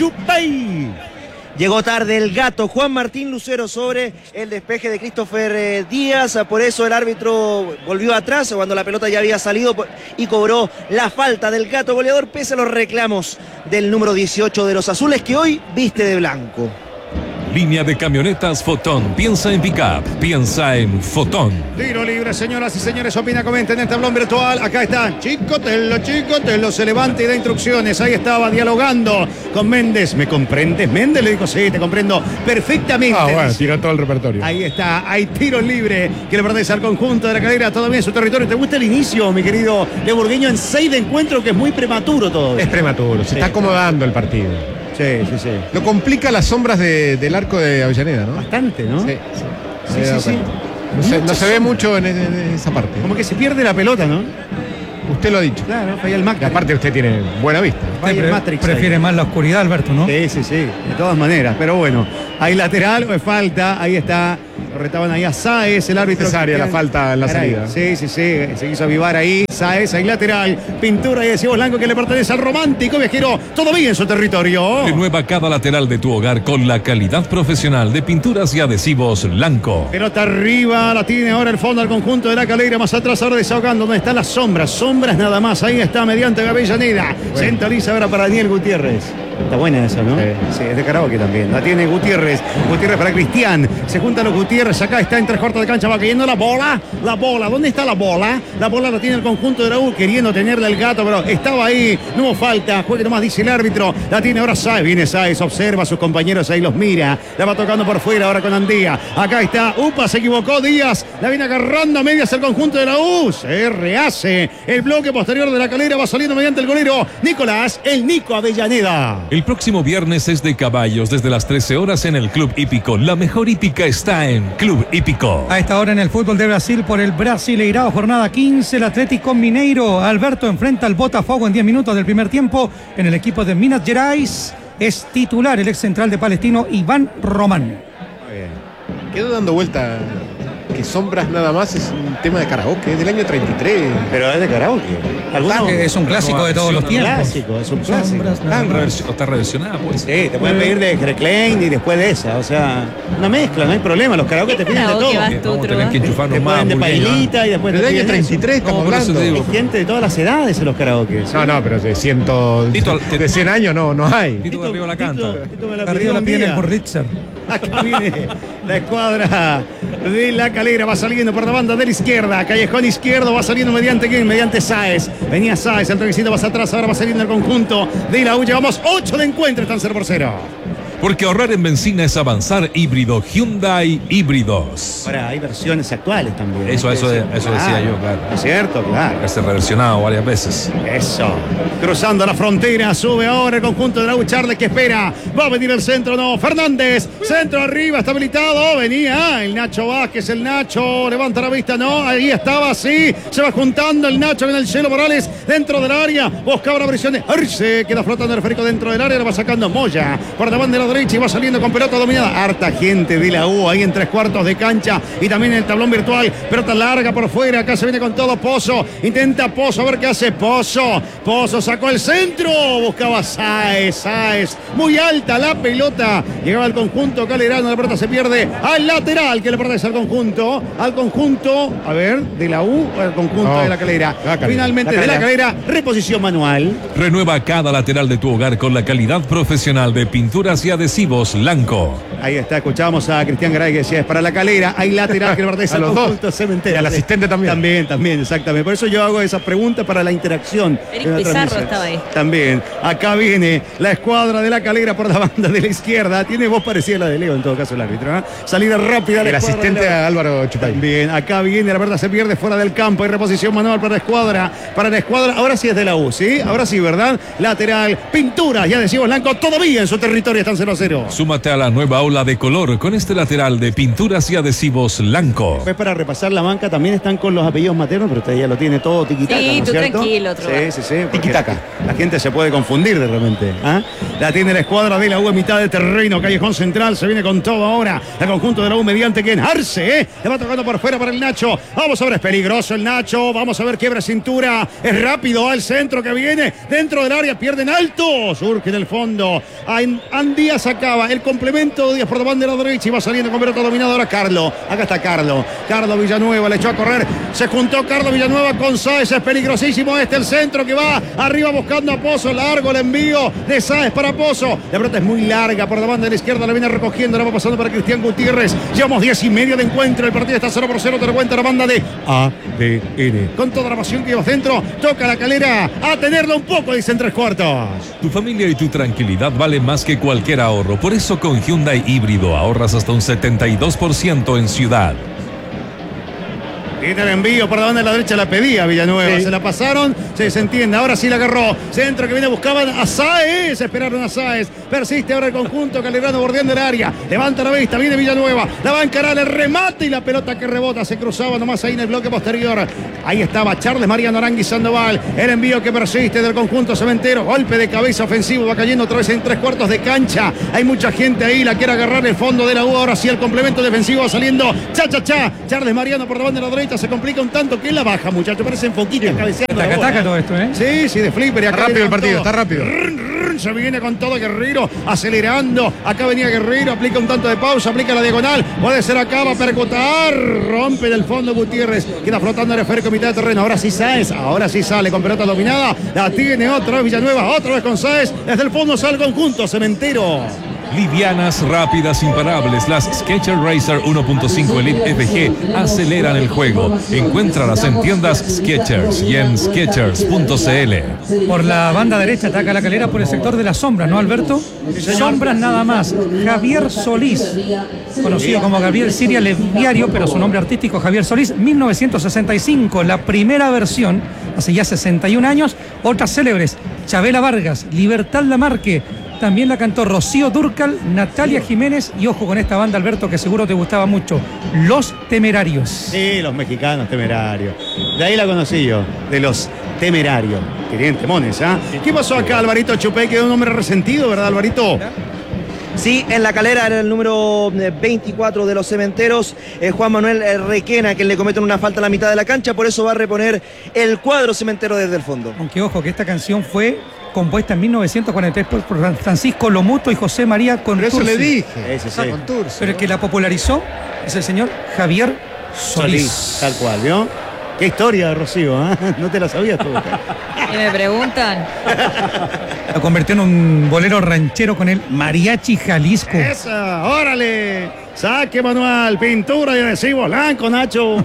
Yupay. Llegó tarde el gato Juan Martín Lucero sobre el despeje de Christopher eh, Díaz, por eso el árbitro volvió atrás cuando la pelota ya había salido y cobró la falta del gato goleador pese a los reclamos del número dieciocho de los azules que hoy viste de blanco. Línea de camionetas Fotón. Piensa en pick-up, piensa en Fotón. Tiro libre, señoras y señores. Opina, comenta en el tablón virtual. Acá está Chicotelo, Chicotelo se levanta y da instrucciones. Ahí estaba dialogando con Méndez. ¿Me comprendes, Méndez? Le dijo, sí, te comprendo perfectamente. Ah, bueno, tiró todo el repertorio. Ahí está, hay tiro libre que le pertenece al conjunto de la Calera. Todavía en su territorio. ¿Te gusta el inicio, mi querido Leburgueño? En seis de encuentro, que es muy prematuro todo. Es prematuro, se sí. está acomodando el partido. Sí, sí, sí. Lo complica las sombras de, del arco de Avellaneda, ¿no? Bastante, ¿no? Sí, sí, sí. sí, sí. No, se, no se ve mucho en, en esa parte. Como que se pierde la pelota, ¿no? Usted lo ha dicho. Claro, falla el Matrix. Aparte usted tiene buena vista. Usted pre Matrix prefiere ahí. Más la oscuridad, Alberto, ¿no? Sí, sí, sí. De todas maneras. Pero bueno, hay lateral o es falta. Ahí está. Lo retaban ahí a Sáez, el árbitro. Necesaria la falta en la Caray, salida. Sí, sí, sí. Se quiso avivar ahí. Sáez, ahí lateral. Pintura y adhesivo blanco que le pertenece al romántico viajero. Todavía en su territorio. Renueva cada lateral de tu hogar con la calidad profesional de pinturas y adhesivos blanco. Pelota arriba. La tiene ahora el fondo al conjunto de la Calera. Más atrás ahora desahogando. Donde están las sombras. Sombras nada más. Ahí está mediante Avellaneda. Bueno. Centraliza ahora para Daniel Gutiérrez. Está buena esa, ¿no? Sí. Sí, es de karaoke también. La tiene Gutiérrez. Gutiérrez para Cristian. Se juntan los Gutiérrez. Acá está en tres cuartos de cancha. Va cayendo la bola. La bola. ¿Dónde está la bola? La bola la tiene el conjunto de la U. Queriendo tenerla el gato, pero estaba ahí. No hubo falta. Juegue nomás, dice el árbitro. La tiene ahora Sáez. Viene Sáez. Observa a sus compañeros. Ahí los mira. La va tocando por fuera ahora con Andía. Acá está. Upa, se equivocó Díaz. La viene agarrando a medias el conjunto de la U. Se rehace. El bloque posterior de la Calera va saliendo mediante el golero Nicolás, el Nico Avellaneda. El próximo viernes es de caballos desde las trece horas en el Club Hípico. La mejor hípica está en Club Hípico. A esta hora en el fútbol de Brasil por el Brasileirao, jornada quince, el Atlético Mineiro. Alberto enfrenta al Botafogo en diez minutos del primer tiempo. En el equipo de Minas Gerais es titular el ex central de Palestino, Iván Román. Muy bien. Quedó dando vuelta que Sombras nada más es un tema de karaoke, es del año treinta y tres. Pero es de karaoke. ¿Alguno? Es un clásico de todos los tiempos. Clásico, es un clásico. Está, reversión, está reversionada, pues. Sí, te pueden pedir de Reclaim y después de esa. O sea, una mezcla, no hay problema. Los karaoke te piden de todo. Vamos a tener que enchufarnos más. Te de pailita y después de año treinta y tres, estamos hablando. Hay gente de todas las edades en los karaoke. No, no, pero de ciento, de cien años no, no hay. Tito de arriba la canta. Arriba la piden por Richard. Acá viene la escuadra de la Calera, va saliendo por la banda de la izquierda, callejón izquierdo, va saliendo mediante quién, mediante Sáez. Venía Sáez, el toquecito va hacia atrás, ahora va saliendo el conjunto de la U. Llevamos ocho de encuentro, están cero por cero. Porque ahorrar en benzina es avanzar. Híbrido Hyundai Híbridos. Ahora, hay versiones actuales también. Eso, eso, eso, eso claro, decía yo, claro. Es cierto, claro. Que se ha reversionado varias veces. Eso. Cruzando la frontera, sube ahora el conjunto de la U. Charles que espera. Va a venir el centro, no. Fernández. Centro arriba, está habilitado. Venía el Nacho Vázquez, el Nacho. Levanta la vista, no. Ahí estaba, sí. Se va juntando el Nacho con el Chelo Morales dentro del área. Buscaba la presión de Arce. Queda flotando el esférico dentro del área. Lo va sacando Moya. Por la banda de la derecha y va saliendo con pelota dominada. Harta gente de la U ahí en tres cuartos de cancha y también en el tablón virtual. Pelota larga por fuera. Acá se viene con todo Pozo. Intenta Pozo a ver qué hace Pozo. Pozo sacó el centro. Buscaba Sáez. Sáez. Muy alta la pelota. Llegaba al conjunto calerano. La pelota se pierde al lateral que le pertenece al conjunto. Al conjunto, a ver, de la U o al conjunto no, de la Calera. La Calera. Finalmente la Calera. de la Calera. Reposición manual. Renueva cada lateral de tu hogar con la calidad profesional de pinturas y adhesivos Blanco. Ahí está, escuchamos a Cristian Garay que decía es para la Calera. Hay lateral que le pertenece a los dos. Cementerio. Y al asistente también. También, también, exactamente. Por eso yo hago esas preguntas para la interacción. Eric Pizarro estaba ahí. También. Acá viene la escuadra de la Calera por la banda de la izquierda. Tiene voz parecida a la de Leo, en todo caso, el árbitro. ¿eh? Salida rápida. El asistente a Álvaro Chupay. Bien, acá viene, la verdad se pierde fuera del campo. Hay reposición manual para la escuadra. Para la escuadra, ahora sí es de la U, ¿sí? Ahora sí, ¿verdad? Lateral, pintura, ya decimos Blanco, todavía en su territorio están cero a cero. Súmate a la nueva aula de color con este lateral de pinturas y adhesivos Lanco. Pues para repasar la banca también están con los apellidos maternos, pero usted ya lo tiene todo tiquitaca, Sí, ¿no es tú cierto? tranquilo, otro. Sí, sí, sí. Tiquitaca. La gente se puede confundir de repente. ¿Ah? La tiene la escuadra de la U en mitad de terreno. Callejón central se viene con todo ahora. El conjunto de la U mediante que Arce, ¿eh? Le va tocando por fuera para el Nacho. Vamos a ver, es peligroso el Nacho. Vamos a ver, quiebra cintura. Es rápido al centro que viene. Dentro del área pierden alto. Surge en el fondo. Andías acaba. El complemento de Díaz por la banda de la derecha y va saliendo con pelota dominada ahora Carlos. Acá está Carlos. Carlos Villanueva le echó a correr. Se juntó Carlos Villanueva con Sáez. Es peligrosísimo este el centro que va arriba buscando a Pozo. Largo el envío de Sáez para Pozo. La pelota es muy larga por la banda de la izquierda. La viene recogiendo. La va pasando para Cristian Gutiérrez. Llevamos diez y medio de encuentro. El partido está cero por cero. Te lo cuenta la banda de A D N. Con toda la pasión que lleva dentro. Toca la Calera. A tenerlo un poco, dicen tres cuartos. Tu familia y tu tranquilidad vale más que cualquier ahorro. Por eso con Hyundai Híbrido ahorras hasta un setenta y dos por ciento en ciudad. Tiene el envío por la banda de la derecha, la pedía Villanueva. Sí. Se la pasaron, se desentiende. Ahora sí la agarró. Centro que viene, buscaban a Sáez. Esperaron a Sáez. Persiste ahora el conjunto Calderano bordeando el área. Levanta la vista, viene Villanueva. La va a encarar el remate y la pelota que rebota. Se cruzaba nomás ahí en el bloque posterior. Ahí estaba Charles Mariano Arangui Sandoval. El envío que persiste del conjunto cementero. Golpe de cabeza ofensivo. Va cayendo otra vez en tres cuartos de cancha. Hay mucha gente ahí. La quiere agarrar el fondo de la U. Ahora sí el complemento defensivo va saliendo. Cha, cha, cha. Charles Mariano por la banda de la derecha. Se complica un tanto que la baja, muchachos. Parece enfoquita cabeceando. Taca, taca todo esto, ¿eh? Sí, sí, de flipper. Y acá está rápido el partido, todo. está rápido. Se viene con todo Guerrero, acelerando. Acá venía Guerrero, aplica un tanto de pausa, aplica la diagonal. Puede ser acá, va a percutar. Rompe del fondo Gutiérrez. Queda flotando el esférico en mitad de terreno. Ahora sí Sáez, ahora sí sale con pelota dominada. La tiene otra vez Villanueva, otra vez con Sáez. Desde el fondo sale el conjunto cementero. Livianas, rápidas, imparables, las Skechers Racer uno punto cinco Elite F G aceleran el juego. Encuéntralas en tiendas Skechers y en skechers punto c l. Por la banda derecha ataca la Calera por el sector de las sombras, ¿no, Alberto? Sombras nada más. Javier Solís, conocido como Gabriel Siria Leviario, pero su nombre artístico Javier Solís, mil novecientos sesenta y cinco, la primera versión, hace ya sesenta y un años. Otras célebres, Chabela Vargas, Libertad Lamarque. También la cantó Rocío Dúrcal, Natalia Jiménez y ojo con esta banda, Alberto, que seguro te gustaba mucho, Los Temerarios. Sí, los mexicanos Temerarios. De ahí la conocí yo, de los Temerarios. Querían temones, ¿ah? ¿eh? ¿Qué pasó acá, Alvarito Chupey? Quedó un hombre resentido, ¿verdad, Alvarito? Sí, en la Calera era el número veinticuatro de los cementeros, eh, Juan Manuel Requena, que le cometen una falta a la mitad de la cancha, por eso va a reponer el cuadro cementero desde el fondo. Aunque ojo, que esta canción fue compuesta en mil novecientos cuarenta y tres por Francisco Lomuto y José María Contursi. Eso le dije. Ese, sí. Pero el que la popularizó es el señor Javier Solís. Solís, tal cual, ¿vio? Qué historia de Rocío, ¿eh? No te la sabías tú. Y me preguntan. Lo convirtió en un bolero ranchero con el Mariachi Jalisco. ¡Esa! ¡Órale! Saque manual, pintura y adhesivo blanco, Nacho.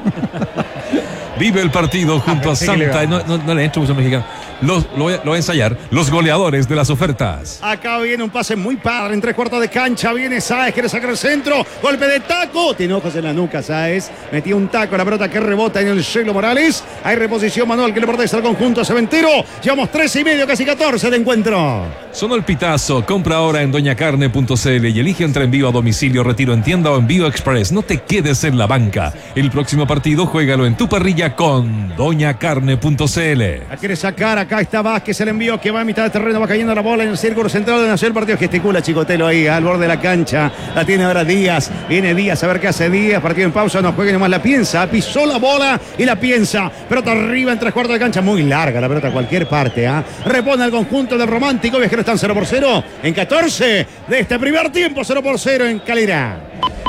Vive el partido junto a Santa. No, no, no le entro mucho mexicano. Los, lo, voy a, lo voy a ensayar. Los goleadores de las ofertas. Acá viene un pase muy padre en tres cuartos de cancha. Viene Sáez, quiere sacar el centro. Golpe de taco. Tiene ojos en la nuca, Sáez. Metió un taco. La pelota que rebota en el Chelo Morales. Hay reposición manual que le protege al conjunto cementero. Llevamos trece y medio, casi catorce de encuentro. Sonó el pitazo. Compra ahora en doña carne punto c l y elige entre envío a domicilio, retiro en tienda o envío express. No te quedes en la banca. El próximo partido, juégalo en tu parrilla con doña carne punto c l. La quiere sacar. Acá está Vázquez, el envío que va a mitad de terreno, va cayendo la bola en el círculo central de Nacional. El partido gesticula Chicotelo ahí al borde de la cancha. La tiene ahora Díaz. Viene Díaz a ver qué hace Díaz. Partido en pausa, no juegue nomás, la piensa. Pisó la bola y la piensa. Pelota arriba en tres cuartos de cancha. Muy larga la pelota a cualquier parte. ¿eh? Repone al conjunto del Romántico. Viajeros están cero por cero en catorce de este primer tiempo. cero por cero en Calera.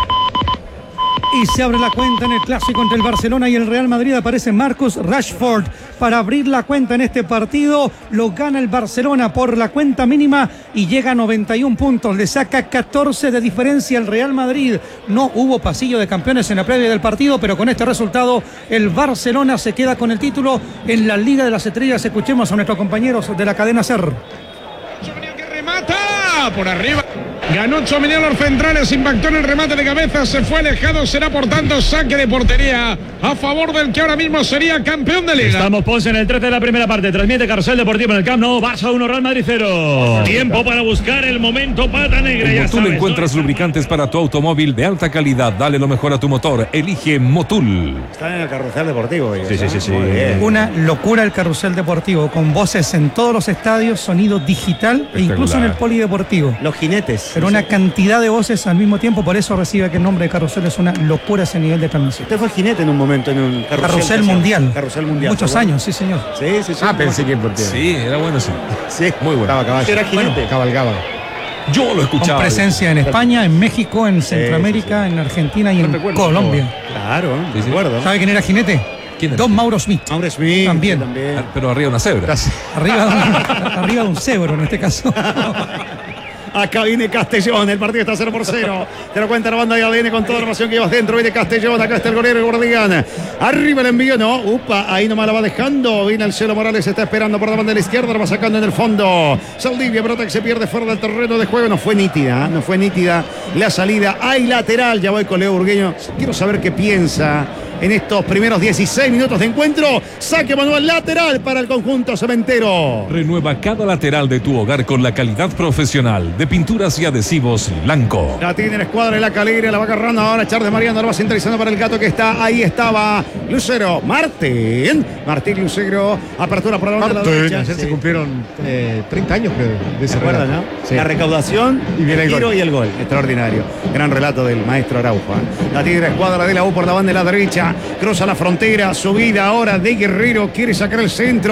Y se abre la cuenta en el clásico entre el Barcelona y el Real Madrid. Aparece Marcus Rashford para abrir la cuenta en este partido. Lo gana el Barcelona por la cuenta mínima y llega a noventa y un puntos. Le saca catorce de diferencia al Real Madrid. No hubo pasillo de campeones en la previa del partido, pero con este resultado el Barcelona se queda con el título en la Liga de las Estrellas. Escuchemos a nuestros compañeros de la cadena SER. Que remata por arriba. Ganó Chominiano los centrales, impactó en el remate de cabeza, se fue alejado, será por tanto saque de portería a favor del que ahora mismo sería campeón de liga. Estamos pues en el trece de la primera parte, transmite Carrusel Deportivo en el Camp Nou, Barça uno, Real Madrid cero. Tiempo para buscar el momento pata negra. En Motul encuentras lubricantes para tu automóvil de alta calidad. Dale lo mejor a tu motor. Elige Motul. Está en el Carrusel Deportivo. Sí, sí, sí, sí. Una locura el Carrusel Deportivo, con voces en todos los estadios, sonido digital e incluso en el polideportivo. Los jinetes. Pero una cantidad de voces al mismo tiempo, por eso recibe aquel nombre de Carrusel. Es una locura ese nivel de transmisión. Usted fue jinete en un momento en un Carrusel, Carrusel Mundial. Carrusel Mundial. Muchos años, sí, señor. Sí, sí, sí. Ah, pensé que por Sí, era bueno eso. Sí, muy bueno. Estaba caballo. Era jinete. Bueno, cabalgaba. Yo lo escuchaba. Con presencia en España, en México, en Centroamérica, sí, sí, sí. en Argentina y en Colombia. Claro, sí, sí. de acuerdo. ¿Sabe quién era jinete? ¿Quién era? Don Mauro Smith. Mauro Smith. También. también. Ah, pero arriba de una cebra. Arriba de un, arriba de un cebro en este caso. Acá viene Castellón, el partido está cero por cero. Te lo cuenta la banda, ya viene con toda la información que llevas dentro. Viene Castellón, acá está el golero, el guardián. Arriba el envío, no. Upa, ahí nomás la va dejando. Viene el Cielo Morales, está esperando por la banda de la izquierda, lo va sacando en el fondo. Saldivia, pelota que se pierde fuera del terreno de juego. No fue nítida, no fue nítida la salida. Hay lateral, ya voy con Leo Burgueño. Quiero saber qué piensa en estos primeros dieciséis minutos de encuentro. Saque manual lateral para el conjunto cementero. Renueva cada lateral de tu hogar con la calidad profesional de pinturas y adhesivos Blanco. La tiene la escuadra de la Calera, la va agarrando ahora Char de Mariano, lo va centralizando para el gato que está, ahí estaba Lucero, Martín, Martín Lucero, apertura por la banda de la derecha. Ayer sí. se cumplieron eh, treinta años, creo, de ese ¿Recuerdan, relato. no? Sí. La recaudación, y viene el el tiro gol. y el gol, extraordinario. Gran relato del maestro Araujo. ¿eh? La tiene la escuadra de la U por la banda de la derecha, cruza la frontera, subida ahora de Guerrero, quiere sacar el centro.